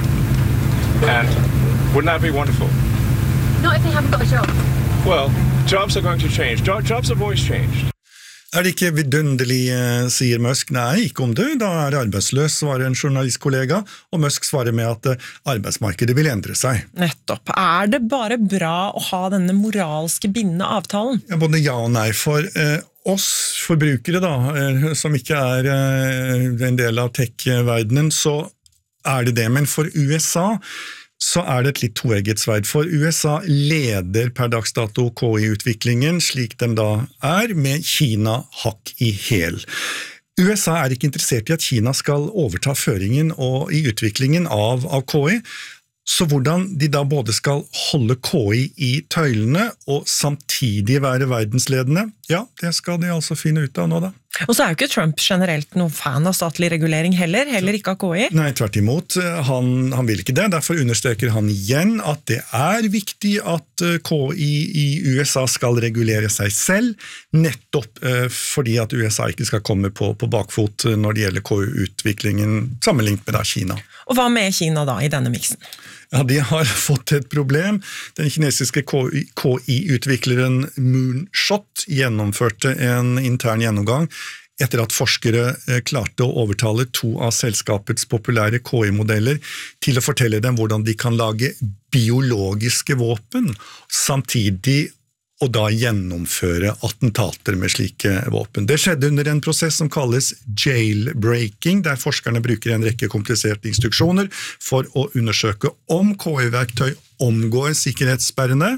And wouldn't that be wonderful? Not if they haven't got a job. Well, jobs are going to change. Jo- jobs have always changed. Er det ikke vidunderlig, sier Musk. Nei, ikke om du, da er arbeidsløs, svarer en journalistkollega, og Musk svarer med at arbeidsmarkedet vil endre seg. Nettopp. Er det bare bra å ha denne moralske bindende avtalen? Ja, både ja og nei, for eh, oss forbrukere da, eh, som ikke er eh, en del av tech-verdenen, så er det det, men for U S A så er det et litt toegget sverd, for U S A leder per dags dato K I-utviklingen, slik den da er, med Kina hakk i hæl. U S A er ikke interessert i at Kina skal overta føringen og i utviklingen av, av K I, så hvordan de da både skal holde K I i tøylene og samtidig være verdensledende, ja, det skal de altså finne ut av nå da. Og så er jo ikke Trump generelt noen fan av statlig regulering heller, heller ikke av K I. Nei, tvert imot. Han, han vil ikke det. Derfor understreker han igjen at det er viktig at K I i U S A skal regulere seg selv, nettopp eh, fordi at U S A ikke skal komme på, på bakfot når det gjelder K I-utviklingen sammenlignet med da Kina. Og hva med Kina da i denne miksen? Ja, de har fått et problem. Den kinesiske K I-utvikleren Moonshot gjennomførte en intern gjennomgang etter at forskere klarte å overtale to av selskapets populære K I-modeller til å fortelle dem hvordan de kan lage biologiske våpen, samtidig og da gjennomføre attentater med slike våpen. Det skjedde under en prosess som kalles jailbreaking, der forskerne bruker en rekke kompliserte instruksjoner for å undersøke om K I-verktøy omgår sikkerhetssperrene.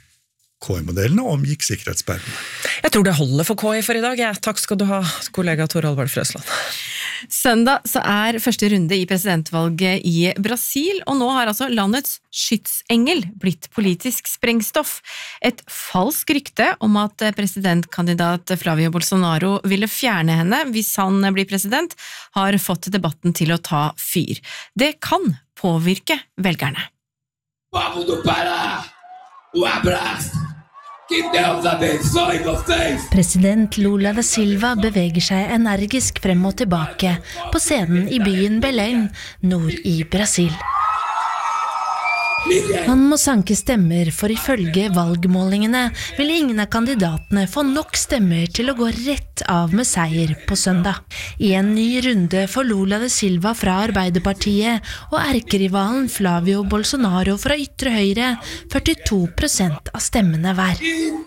K I-modellene omgikk sikkerhetssperrene. Jeg tror det holder for K I for i dag. Ja, takk skal du ha, kollega Tor Albert Frøsland. Søndag så er første runde i presidentvalget i Brasil, og nå har altså landets skytsengel blitt politisk sprengstoff. Et falsk rykte om at presidentkandidat Flavio Bolsonaro ville fjerne henne hvis han blir president, har fått debatten til å ta fyr. Det kan påvirke velgerne. Vamos do Pará! O abraço! President Lula da Silva beveger seg energisk frem og tilbake på scenen i byen Belém, nord i Brasil. Han må sanke stemmer, for ifølge valgmålingene vil ingen av kandidatene få nok stemmer til å gå rett gikk av med seier på søndag. I en ny runde får Lula da Silva fra Arbeiderpartiet og erkerivalen Flavio Bolsonaro fra ytre høyre førtito prosent av stemmene hver.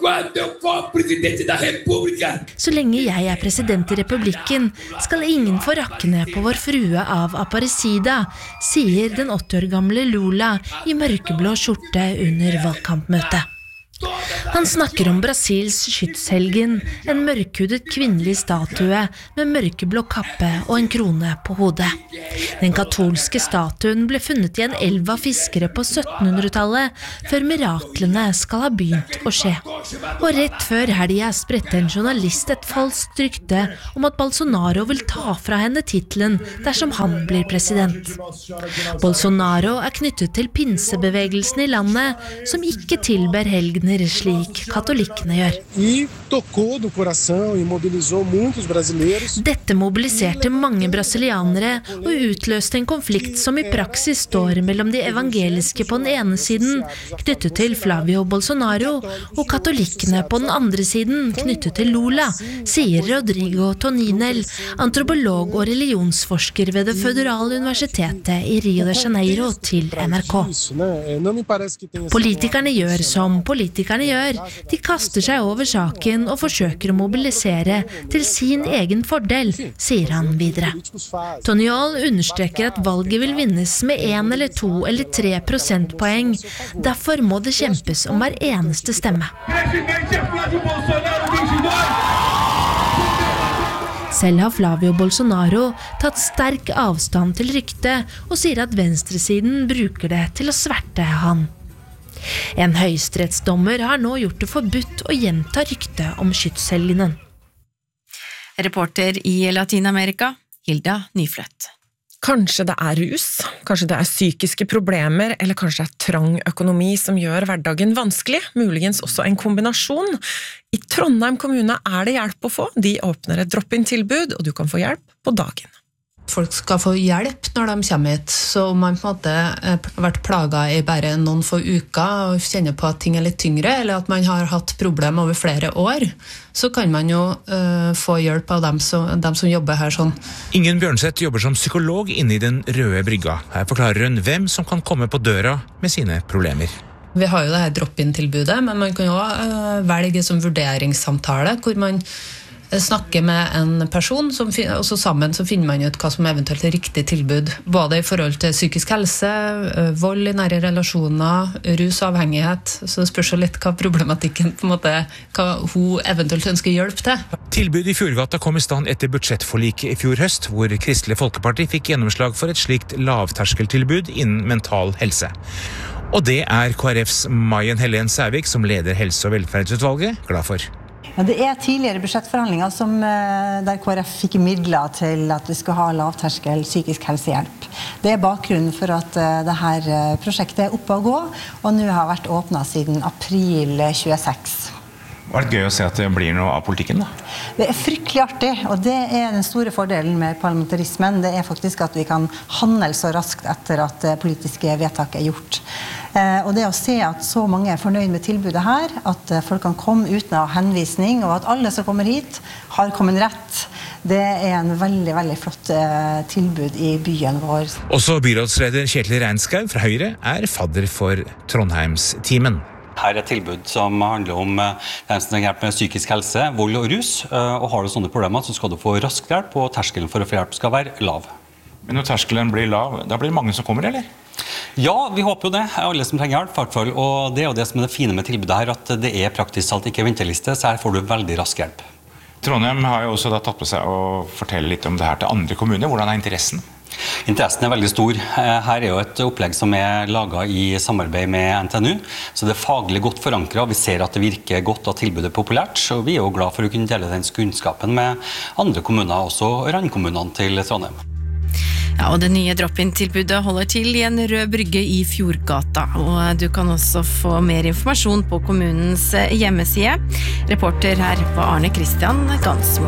Så lenge jeg er president i republikken, skal ingen få rakke ned på vår frue av Aparecida, sier den åtti år gamle Lula i mørkeblå skjorte under valgkampmøtet. Han snakker om Brasils skytshelgen, en mørkhudet kvinnelig statue med mørkeblå kappe og en krone på hodet. Den katolske statuen ble funnet i en elv av fiskere på syttenhundretallet, før miraklene skal ha begynt å skje. Og rett før helga spredte en journalist et falskt rykte om at Bolsonaro vil ta fra henne titlen dersom han blir president. Bolsonaro er knyttet til pinsebevegelsen i landet, som ikke tilber helgener slik katolikkene gjør. Dette mobiliserte mange brasilianere og utløste en konflikt som i praksis står mellom de evangeliske på den ene siden, knyttet til Flavio Bolsonaro, og katolikkene på den andre siden, knyttet til Lula, sier Rodrigo Toninel, antropolog og religionsforsker ved det føderale universitetet i Rio de Janeiro til N R K. Politikerne gjør som politikerne gjør. De kaster seg over saken og forsøker å mobilisere til sin egen fordel, sier han videre. Toniol understreker at valget vil vinnes med en eller to eller tre prosentpoeng. Derfor må det kjempes om hver eneste stemme. Selv har Flavio Bolsonaro tatt sterk avstand til ryktet og sier at venstresiden bruker det til å sverte han. En høyesterettsdommer har nå gjort det forbudt å gjenta ryktet om skytshelgenen. Reporter i Latinamerika, Hilda Nyfløtt. Kanskje det er rus, kanskje det er psykiske problemer, eller kanskje det er trang økonomi som gjør hverdagen vanskelig, muligens også en kombinasjon. I Trondheim kommune er det hjelp å få. De åpner et drop-in-tilbud, og du kan få hjelp på dagen. Folk skal få hjelp når de kommer hit, så om man på en måte har vært plaget i bare noen få uker og kjenner på at ting er litt tyngre, eller at man har hatt problem over flere år, så kan man jo uh, få hjelp av dem som, dem som jobber her sånn. Ingen Bjørnseth jobber som psykolog inne i den røde brygga. Her forklarer hun hvem som kan komme på døra med sine problemer. Vi har jo det her drop-in-tilbudet, men man kan jo uh, velge som vurderingssamtale, hvor man snakke med en person, som, og så sammen så finner man ut hva som eventuelt er riktig tilbud, både i forhold til psykisk helse, vold i nære relasjoner, rus og avhengighet, så det spørs jo litt hva problematikken, på en måte, hva hun eventuelt ønsker hjelp til. Tilbud i Fjordgata kom i stand etter budsjettforliket i fjor høst, hvor Kristelig Folkeparti fikk gjennomslag for et slikt lavterskeltilbud innen mental helse. Og det er K R Fs Mayen Helen Sævik, som leder Helse- og velferdsutvalget, glad for. Ja, det er tidligere budsjettforhandlinger som, der K R F fikk midler til at vi skal ha lavterskel psykisk helsehjelp. Det er bakgrunnen for at dette prosjektet er oppe å gå, og nå har vært åpnet siden april tjueseks. Var det gøy å se at det blir noe av politikken da? Det er fryktelig artig, og det er den store fordelen med parlamentarismen. Det er faktisk at vi kan handle så raskt etter at politiske vedtak er gjort. Og det å se at så mange er fornøyd med tilbudet her, at folk kan komme uten å ha henvisning, og at alle som kommer hit har kommet rett, det er en veldig, veldig flott tilbud i byen vår. Også byrådsleder Kjetil Reinskau fra Høyre er fadder for Trondheimsteamen. Her er et tilbud som handler om dem som trenger hjelp med psykisk helse, vold og rus, og har du sånne problemer så skal du få rask hjelp, og terskelen for å få hjelp skal være lav. Men når terskelen blir lav, da blir det mange som kommer, eller? Ja, vi håper jo det. Alle som trenger hjelp, i hvert fall. Og det er jo det som er det fine med tilbudet her, at det er praktisk talt ikke venteliste, så her får du veldig rask hjelp. Trondheim har jo også da tatt på seg å fortelle litt om det her til andre kommuner. Hvordan er interessen? Interessen er veldig stor. Her er jo et opplegg som er laget i samarbeid med N T N U, så det er faglig godt forankret. Vi ser at det virker godt og tilbudet er populært, og vi er jo glad for å kunne dele den kunnskapen med andre kommuner, også randkommunene til Trondheim. Ja, og det nye drop-in-tilbudet holder til i en rød brygge i Fjordgata, og du kan også få mer informasjon på kommunens hjemmeside. Reporter her var Arne Christian Gansmo.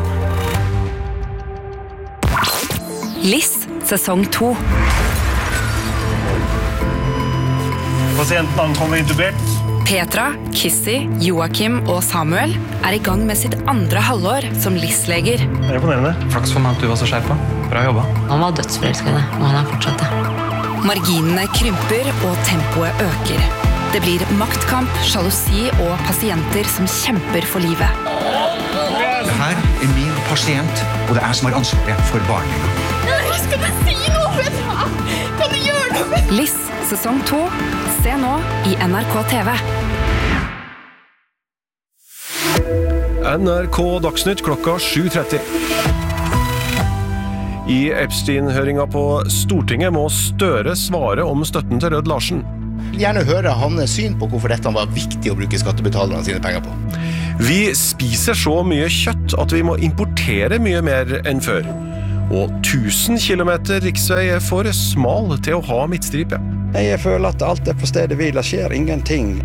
Liss, sesong to. Pasienten ankommer intubert. Petra, Kissy, Joakim og Samuel er i gang med sitt andre halvår som Liss-leger. Det er imponerende. Flaks for meg at du var så skjerpa. Bra jobba. Han var dødsforelsket, og han er fortsatt det. Marginene krymper og tempoet øker. Det blir maktkamp, sjalusi og pasienter som kjemper for livet. Det her er min pasient, og det er jeg som har ansvaret for barnet. Nei, skal du si noe, Petra? Kan du gjøre noe? Liss, sesong to. Se nå i N R K T V. N R K Dagsnytt klokka sju tretti. I Epstein-høringa på Stortinget må Støre svare om støtten til Rød Larsen. Gjerne høre hans syn på hvorfor dette var viktig å bruke skattebetalerne sine penger på. Vi spiser så mye kjøtt at vi må importere mye mer enn før. Og tusen kilometer riksvei er for smal til å ha midtstripe. Jeg føler at alt er på stedet hvil, det skjer ingenting.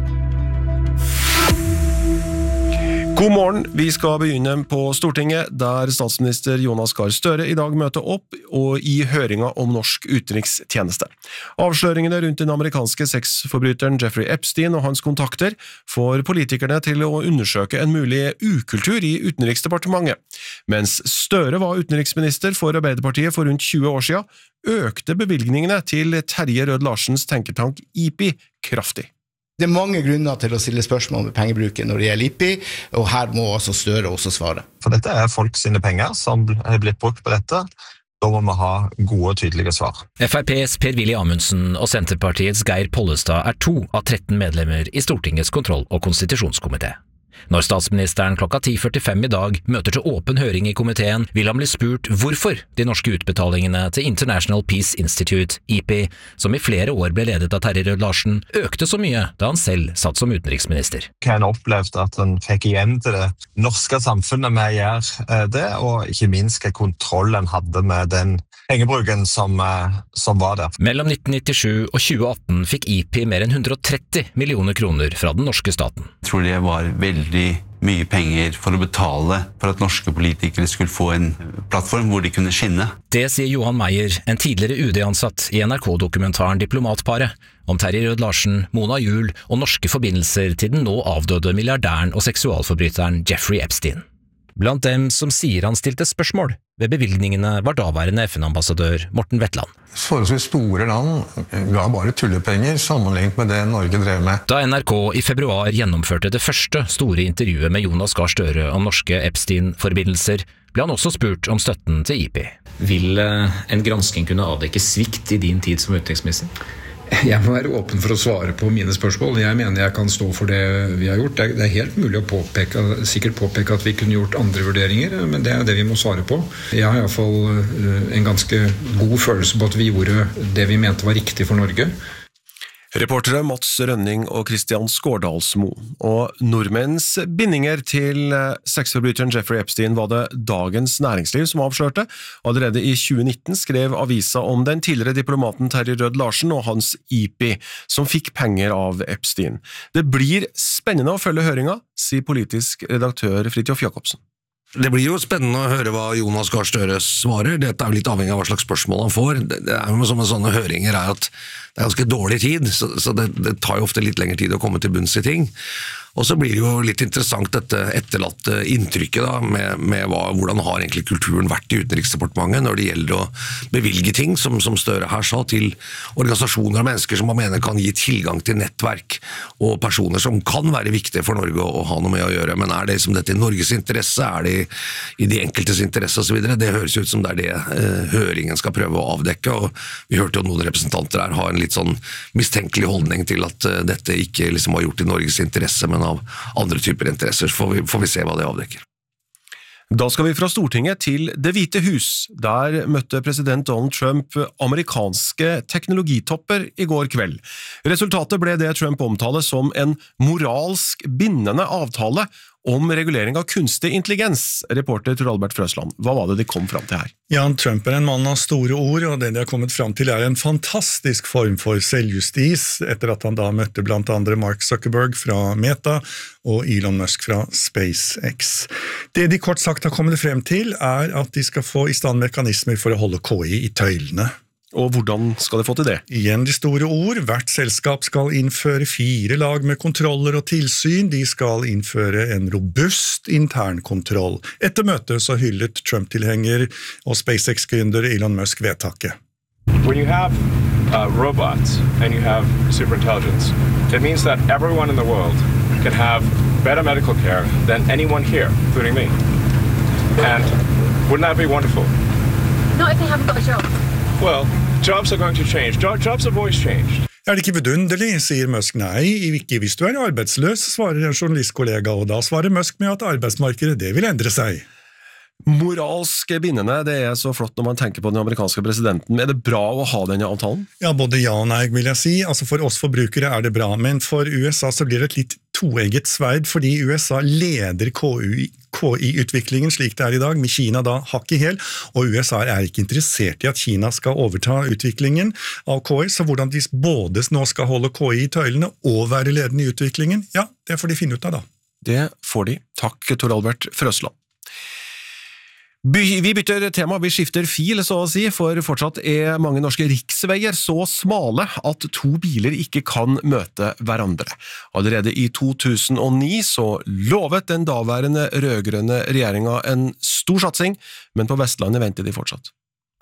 God morgen, vi skal begynne på Stortinget, der statsminister Jonas Gahr Støre i dag møter opp og i høringa om norsk utenrikstjeneste. Avsløringene rundt den amerikanske sexforbryteren Jeffrey Epstein og hans kontakter får politikerne til å undersøke en mulig ukultur i Utenriksdepartementet. Mens Støre var utenriksminister for Arbeiderpartiet for rundt tjue år siden, økte bevilgningene til Terje Rød Larsens tenketank I P I kraftig. Det er mange grunner til å stille spørsmål med pengebruken når det gjelder I P I, og her må altså Støre også svare. For dette er folk sine penger som er blitt brukt på dette. Da må vi ha gode og tydelige svar. F R P's Per-Willy Amundsen og Senterpartiets Geir Pollestad er to av tretten medlemmer i Stortingets kontroll- og konstitusjonskomité. Når statsministeren klokka ti førtifem i dag møter til åpen høring i komiteen, vil han bli spurt hvorfor de norske utbetalingene til International Peace Institute, I P I, som i flere år ble ledet av Terje Rød Larsen, økte så mye da han selv satt som utenriksminister. Han opplevde at han fikk igjen til det norske samfunnet med å gjøre det, og ikke minst hva kontroll han hadde med den pengebruken som, som var der. Mellom nitten nittisju og tjue atten fikk I P I mer enn hundre og tretti millioner kroner fra den norske staten. Jeg tror det var veldig mye penger for å betale for at norske politikere skulle få en plattform hvor de kunne skinne. Det sier Johan Meyer, en tidligere U D-ansatt i N R K-dokumentaren Diplomatparet, om Terje Rød Larsen, Mona Juul og norske forbindelser til den nå avdøde milliardæren og seksualforbryteren Jeffrey Epstein. Blant dem som sier han stilte spørsmål ved bevilgningene var daværende F N-ambassadør Morten Wetland. Forholdsvis store land ga bare tullepenger sammenlignet med det Norge drev med. Da N R K i februar gjennomførte det første store intervjuet med Jonas Gahr Støre om norske Epstein-forbindelser, ble han også spurt om støtten til I P I. Vil en gransking kunne avdekke svikt i din tid som utenriksminister? Jeg må være åpen for å svare på mine spørsmål. Jeg mener jeg kan stå for det vi har gjort. Det er helt mulig å påpeke, sikkert påpeke at vi kunne gjort andre vurderinger, men det er det vi må svare på. Jeg har i hvert fall en ganske god følelse på at vi gjorde det vi mente var riktig for Norge. Reportere Mats Rønning og Christian Skårdalsmo. Og nordmenns bindinger til sexforbryteren Jeffrey Epstein var det Dagens Næringsliv som avslørte. Allerede i tjue nitten skrev avisa om den tidligere diplomaten Terje Rød Larsen og hans I P I, som fikk penger av Epstein. Det blir spennende å følge høringa, sier politisk redaktør Fridtjof Jacobsen. Det blir jo spennende å høre hva Jonas Gahr Støre svarer. Dette er jo litt avhengig av hva slags spørsmål han får. Det er jo med sånne, sånne høringer er at det er ganske dårlig tid, så, så det, det tar jo ofte litt lengre tid å komme til bunns i ting. Og så blir det jo litt interessant dette etterlatte inntrykket da, med, med hva, hvordan har egentlig kulturen vært i Utenriksdepartementet når det gjelder å bevilge ting, som, som Støre her sa, til organisasjoner og mennesker som man mener kan gi tilgang til nettverk og personer som kan være viktige for Norge å, å ha noe med å gjøre. Men er det som dette i Norges interesse, er det i, i de enkeltes interesse og så videre? Det høres ut som det er det eh, høringen skal prøve å avdekke, og vi hørte jo noen representanter her ha en litt sånn mistenkelig holdning til at uh, dette ikke liksom var gjort i Norges interesse, men av andre typer interesser, får vi, får vi se hva det avdekker. Da skal vi fra Stortinget til Det hvite hus. Der møtte president Donald Trump amerikanske teknologitopper i går kveld. Resultatet ble det Trump omtaler som en moralsk bindende avtale om regulering av kunstig intelligens. Reporter Tor Albert Frøsland, hva var det de kom fram til her? Jan Trump er en mann av store ord, og det de har kommet fram til er en fantastisk form for selvjustis, etter at han da møtte blant andre Mark Zuckerberg fra Meta og Elon Musk fra SpaceX. Det de kort sagt har kommet frem til er at de skal få i stand mekanismer for å holde K I i tøylene. Og hvordan skal de få til det? Igjen de store ord. Hvert selskap skal innføre fire lag med kontroller og tilsyn. De skal innføre en robust internkontroll. Etter møtet så hyllet Trump-tilhenger og SpaceX-gründer Elon Musk vedtaket. When you have uh, robots and you have superintelligence, it means that everyone in the world can have better medical care than anyone here, including me. And wouldn't that be wonderful? Not if they haven't got a job. Well, jobs are going to change. Jo- jobs have always changed. Er det ikke vidunderlig, sier Musk. Nei, ikke hvis du er arbeidsløs, svarer en journalistkollega, og da svarer Musk med at arbeidsmarkedet det vil endre seg. Moralsk bindende, det er så flott når man tenker på den amerikanske presidenten. Er det bra å ha denne avtalen? Ja, både ja og nei vil jeg si. Altså for oss forbrukere er det bra, men for U S A så blir det et litt toegget sverd, fordi U S A leder K I-utviklingen slik det er i dag, med Kina da hakk i hæl, og U S A er ikke interessert i at Kina skal overta utviklingen av K I, så hvordan de både nå skal holde K I i tøylene og være ledende i utviklingen, ja, det får de finne ut av da. Det får de. Takk, Tor Albert Frøsland. Vi bytter tema, vi skifter fil så å si, for fortsatt er mange norske riksveier så smale at to biler ikke kan møte hverandre. Allerede i to tusen og ni så lovet den daværende rødgrønne regjeringen en stor satsing, men på Vestlandet venter de fortsatt.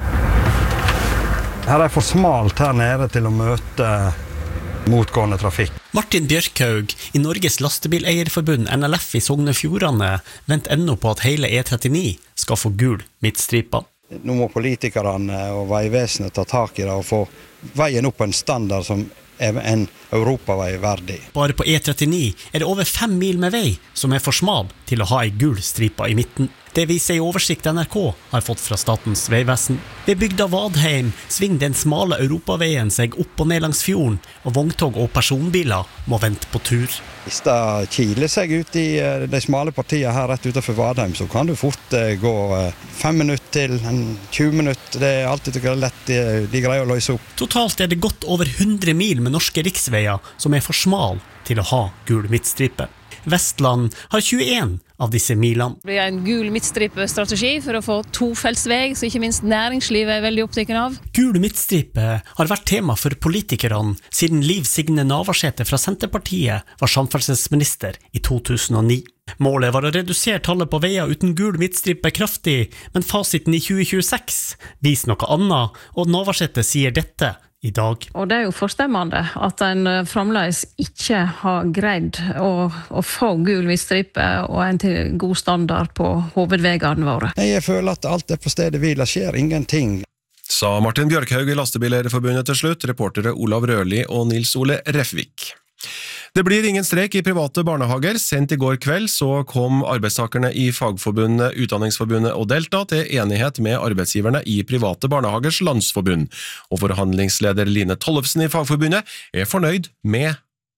Her er for smalt her nede til å møte motgående trafikk. Martin Bjørkhaug i Norges lastebileierforbund N L F i Sogne Fjordane venter ennå på at hele E trettini skal få gul midtstripa. Nå må politikerne og veivesenet ta tak i det og få veien opp på en standard som er en europavei verdig. Bare på E trettini er det over fem mil med vei som er for smal til å ha en gul stripa i midten. Det viser en oversikt N R K har fått fra Statens vegvesen. Ved bygda Vadheim svinger den smale europaveien seg opp og ned langs fjorden, og vogntog og personbiler må vente på tur. Hvis det kiler seg ut i de smale partiene her rett utenfor Vadheim, så kan du fort gå fem minutter til en tjue minutter. Det er alltid lett, de greier å løse opp. Totalt er det godt over hundre mil med norske riksveier som er for smal til å ha gul midtstripe. Vestland har tjueen av disse milene. Det blir en gul midtstripestrategi for å få tofeltsvei, så ikke minst næringslivet er veldig opptatt av. Gul midtstripe har vært tema for politikerne siden Liv Signe Navarsete fra Senterpartiet var samferdselsminister i to tusen og ni. Målet var å redusere tallet på veier uten gul midtstripe kraftig, men fasiten i tjue tjueseks viser noe annet, og Navarsete sier dette i dag. Og det er jo forstemmende at en fremdeles ikke har greid å, å få gul midtstripe og en til god standard på hovedveiene våre. Jeg føler at alt er på stedet hvil, det skjer ingenting. Sa Martin Bjørkhaug i Lastebileierforbundet til slutt, reportere Olav Rørli og Nils Ole Refvik. Det blir ingen strek i private barnehager. Sent i går kveld så kom arbeidstakerne i Fagforbundet, Utdanningsforbundet og Delta til enighet med arbeidsgiverne i Private Barnehagers Landsforbund. Og forhandlingsleder Line Tollefsen i Fagforbundet er fornøyd med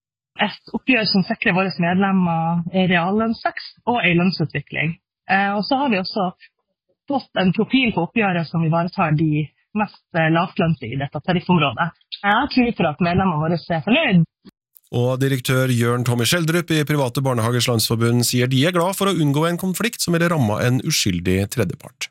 et oppgjør som sikrer våre medlemmer reallønnsvekst og en lønnsutvikling. Og så har vi også fått en profil på oppgjøret som ivaretar de mest lavtlønte i dette tariffområdet. Jeg tror for at medlemmene våre er fornøyd. Og direktør Jørn Tommy Skjeldrup i Private Barnehagers Landsforbund sier de er glad for å unngå en konflikt som ville rammet en uskyldig tredjepart.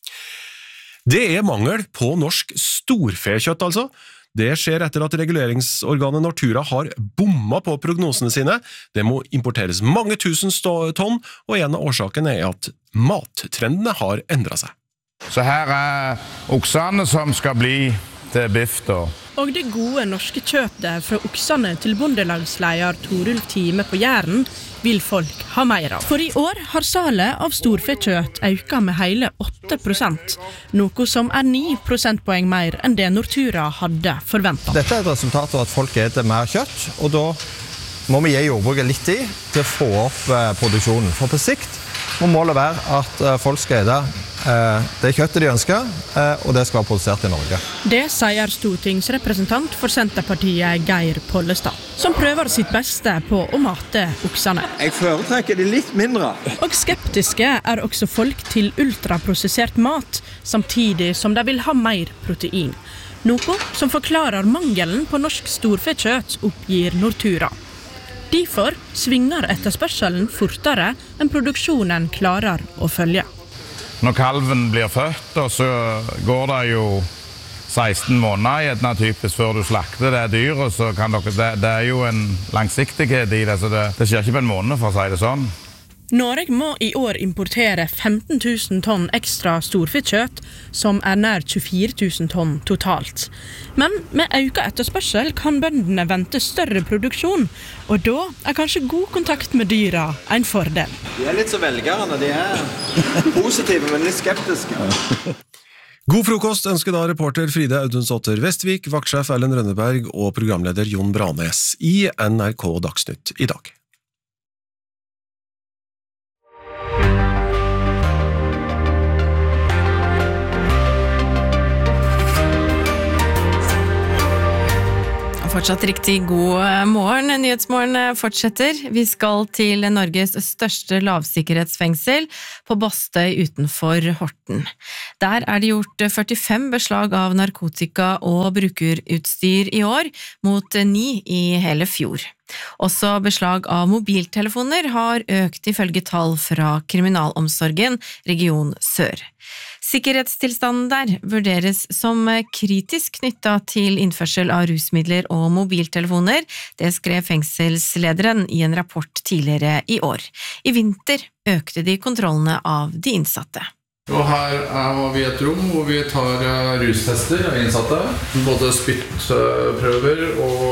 Det er mangel på norsk storfekjøtt altså. Det skjer etter at reguleringsorganet Nortura har bommet på prognosene sine. Det må importeres mange tusen tonn, og en av årsakene er at mattrendene har endret seg. Så her er oksene som skal bli til biff da. Og det gode norske kjøttet fra oksene til bondelagsleier Torulf Time på Jæren vil folk ha mer av. For i år har salet av storfekjøtt økt med hele åtte prosent, noe som er ni prosentpoeng mer enn det Nortura hadde forventet. Dette er et resultat av at folk eter mer kjøtt, og da må vi gi jordbruket litt tid til å få opp produksjonen. For på sikt må målet være at folk skal ete det kjøttet de ønsker, og det skal være produsert i Norge. Det sier stortingsrepresentant for Senterpartiet Geir Pollestad, som prøver sitt beste på å mate oksene. Jeg foretrekker det litt mindre. Og skeptiske er også folk til ultraprosessert mat, samtidig som de vil ha mer protein. Noe som forklarer mangelen på norsk storfekjøtt, oppgir Nortura. Derfor svinger etterspørselen fortere enn produksjonen klarer å følge. Når kalven blir født, så går det jo seksten måneder gjerne typisk før du slakter det dyret, så kan dere, det, det er jo en langsiktighet i det, så det, det skjer ikke på en måned for å si det sånn. Norge må i år importere femten tusen tonn ekstra storfettkjøtt, som er nær tjuefire tusen tonn totalt. Men med økt etterspørsel kan bøndene vente større produksjon, og da er kanskje god kontakt med dyra en fordel. De er litt så velgerne, de er positive, men litt skeptiske. God frokost ønsker da reporter Fride Audundsdotter Vestvik, vaktsjef Erlend Rønneberg og programleder Jon Branes i N R K Dagsnytt i dag. Fortsatt riktig god morgen. Nyhetsmorgen fortsetter. Vi skal til Norges største lavsikkerhetsfengsel på Bastøy utenfor Horten. Der er det gjort førtifem beslag av narkotika og brukerutstyr i år, mot ni i hele fjor. Også beslag av mobiltelefoner har økt ifølge tall fra Kriminalomsorgen, region Sør. Sikkerhetstilstanden der vurderes som kritisk knyttet til innførsel av rusmidler og mobiltelefoner. Det skrev fengselslederen i en rapport tidligere i år. I vinter økte de kontrollene av de innsatte. Og her er vi et rom hvor vi tar rustester av innsatte, både spyttprøver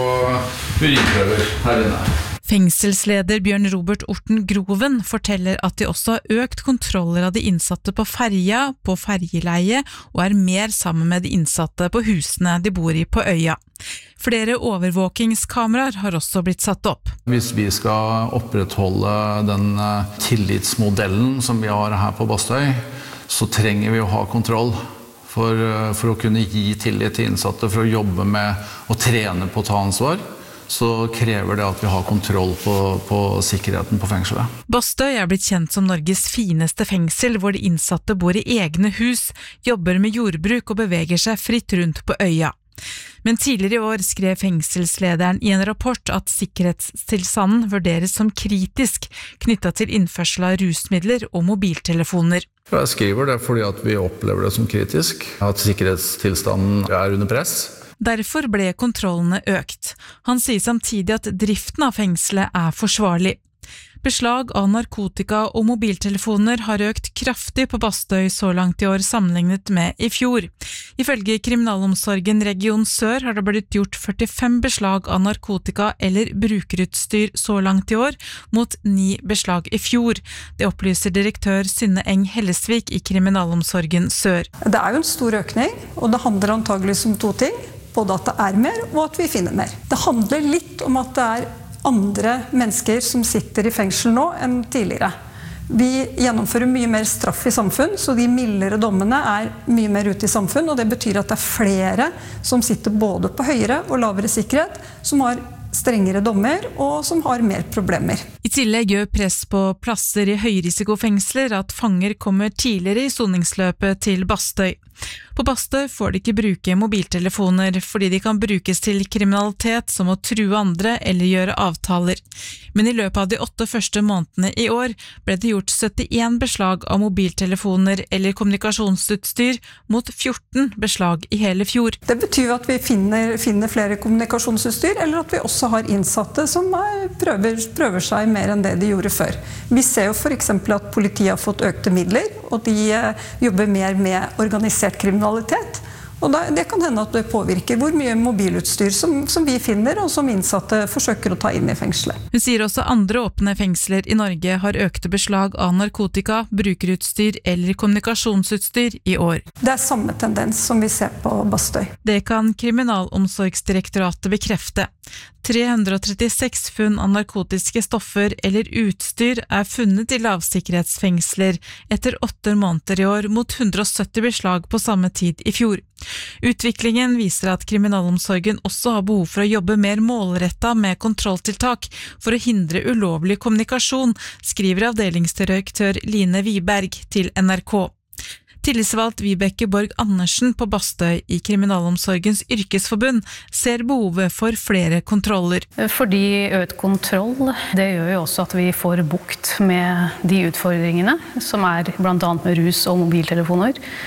og urinprøver her inne. Fengselsleder Bjørn Robert Orten Groven forteller at de også har økt kontroller av de innsatte på ferja, på ferjeleie, og er mer sammen med de innsatte på husene de bor i på øya. Flere overvåkingskameraer har også blitt satt opp. Hvis vi skal opprettholde den tillitsmodellen som vi har her på Bastøy, så trenger vi å ha kontroll for, for å kunne gi tillit til innsatte, for å jobbe med å trene på å ta ansvar. Så krever det at vi har kontroll på, på sikkerheten på fengselet. Bastøy er blitt kjent som Norges fineste fengsel, hvor de innsatte bor i egne hus, jobber med jordbruk og beveger seg fritt rundt på øya. Men tidligere i år skrev fengselslederen i en rapport at sikkerhetstilstanden vurderes som kritisk knyttet til innførsel av rusmidler og mobiltelefoner. Jeg skriver det fordi at vi opplever det som kritisk, at sikkerhetstilstanden er under press. Derfor ble kontrollene økt. Han sier samtidig at driften av fengselet er forsvarlig. Beslag av narkotika og mobiltelefoner har økt kraftig på Bastøy så langt i år sammenlignet med i fjor. Ifølge Kriminalomsorgen region Sør har det blitt gjort førtifem beslag av narkotika eller brukerutstyr så langt i år, mot ni beslag i fjor. Det opplyser direktør Synne Eng Hellesvik i Kriminalomsorgen Sør. Det er jo en stor økning, og det handler antagelig om to ting. Både at det er mer, og at vi finner mer. Det handler litt om at det er andre mennesker som sitter i fengsel nå enn tidligere. Vi gjennomfører mye mer straff i samfunn, så de mildere dommene er mye mer ute i samfunn, og det betyr at det er flere som sitter både på høyere og lavere sikkerhet, som har strengere dommer og som har mer problemer. I tillegg gjør press på plasser i høyrisikofengsler at fanger kommer tidligere i soningsløpet til Bastøy. På Bastøy får de ikke bruke mobiltelefoner fordi de kan brukes til kriminalitet som å true andre eller gjøre avtaler. Men i løpet av de åtte første månedene i år ble det gjort syttien beslag av mobiltelefoner eller kommunikasjonsutstyr mot fjorten beslag i hele fjor. Det betyr at vi finner, finner flere kommunikasjonsutstyr, eller at vi også har innsatte som prøver, prøver seg mer enn det de gjorde før. Vi ser jo for eksempel at politiet har fått økte midler, og de jobber mer med organisert kriminalitet. Og det kan hende at det påvirker hvor mye mobilutstyr som, som vi finner, og som innsatte forsøker å ta inn i fengselet. Hun sier også andre åpne fengsler i Norge har økte beslag av narkotika, brukerutstyr eller kommunikasjonsutstyr i år. Det er samme tendens som vi ser på Bastøy. Det kan Kriminalomsorgsdirektoratet bekrefte. tre hundre og trettiseks funn av narkotiske stoffer eller utstyr er funnet i lavsikkerhetsfengsler etter åtte måneder i år mot hundre og sytti beslag på samme tid i fjor. Utviklingen viser at kriminalomsorgen også har behov for å jobbe mer målrettet med kontrolltiltak for å hindre ulovlig kommunikasjon, skriver avdelingsdirektør Line Wiberg til N R K. Tillitsvalgt Vibeke Borg Andersen på Bastøy i Kriminalomsorgens yrkesforbund ser behovet for flere kontroller. Fordi økt kontroll, det gjør jo også at vi får bukt med de utfordringene som er blant annet med rus og mobiltelefoner.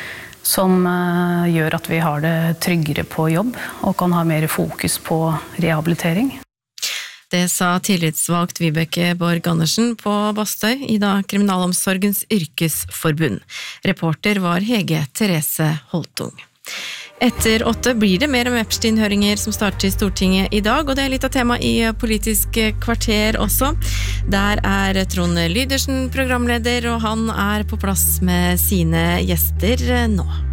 som gjør at vi har det tryggere på jobb og kan ha mer fokus på rehabilitering. Det sa tillitsvalgt Vibeke Borg Andersen på Bastøy i da Kriminalomsorgens yrkesforbund. Reporter var Hege Therese Holtung. Etter åtte blir det mer om Epstein-høringer som starter i Stortinget i dag, og det er litt av tema i Politisk kvarter også. Der er Trond Lydersen programleder, og han er på plass med sine gjester nå.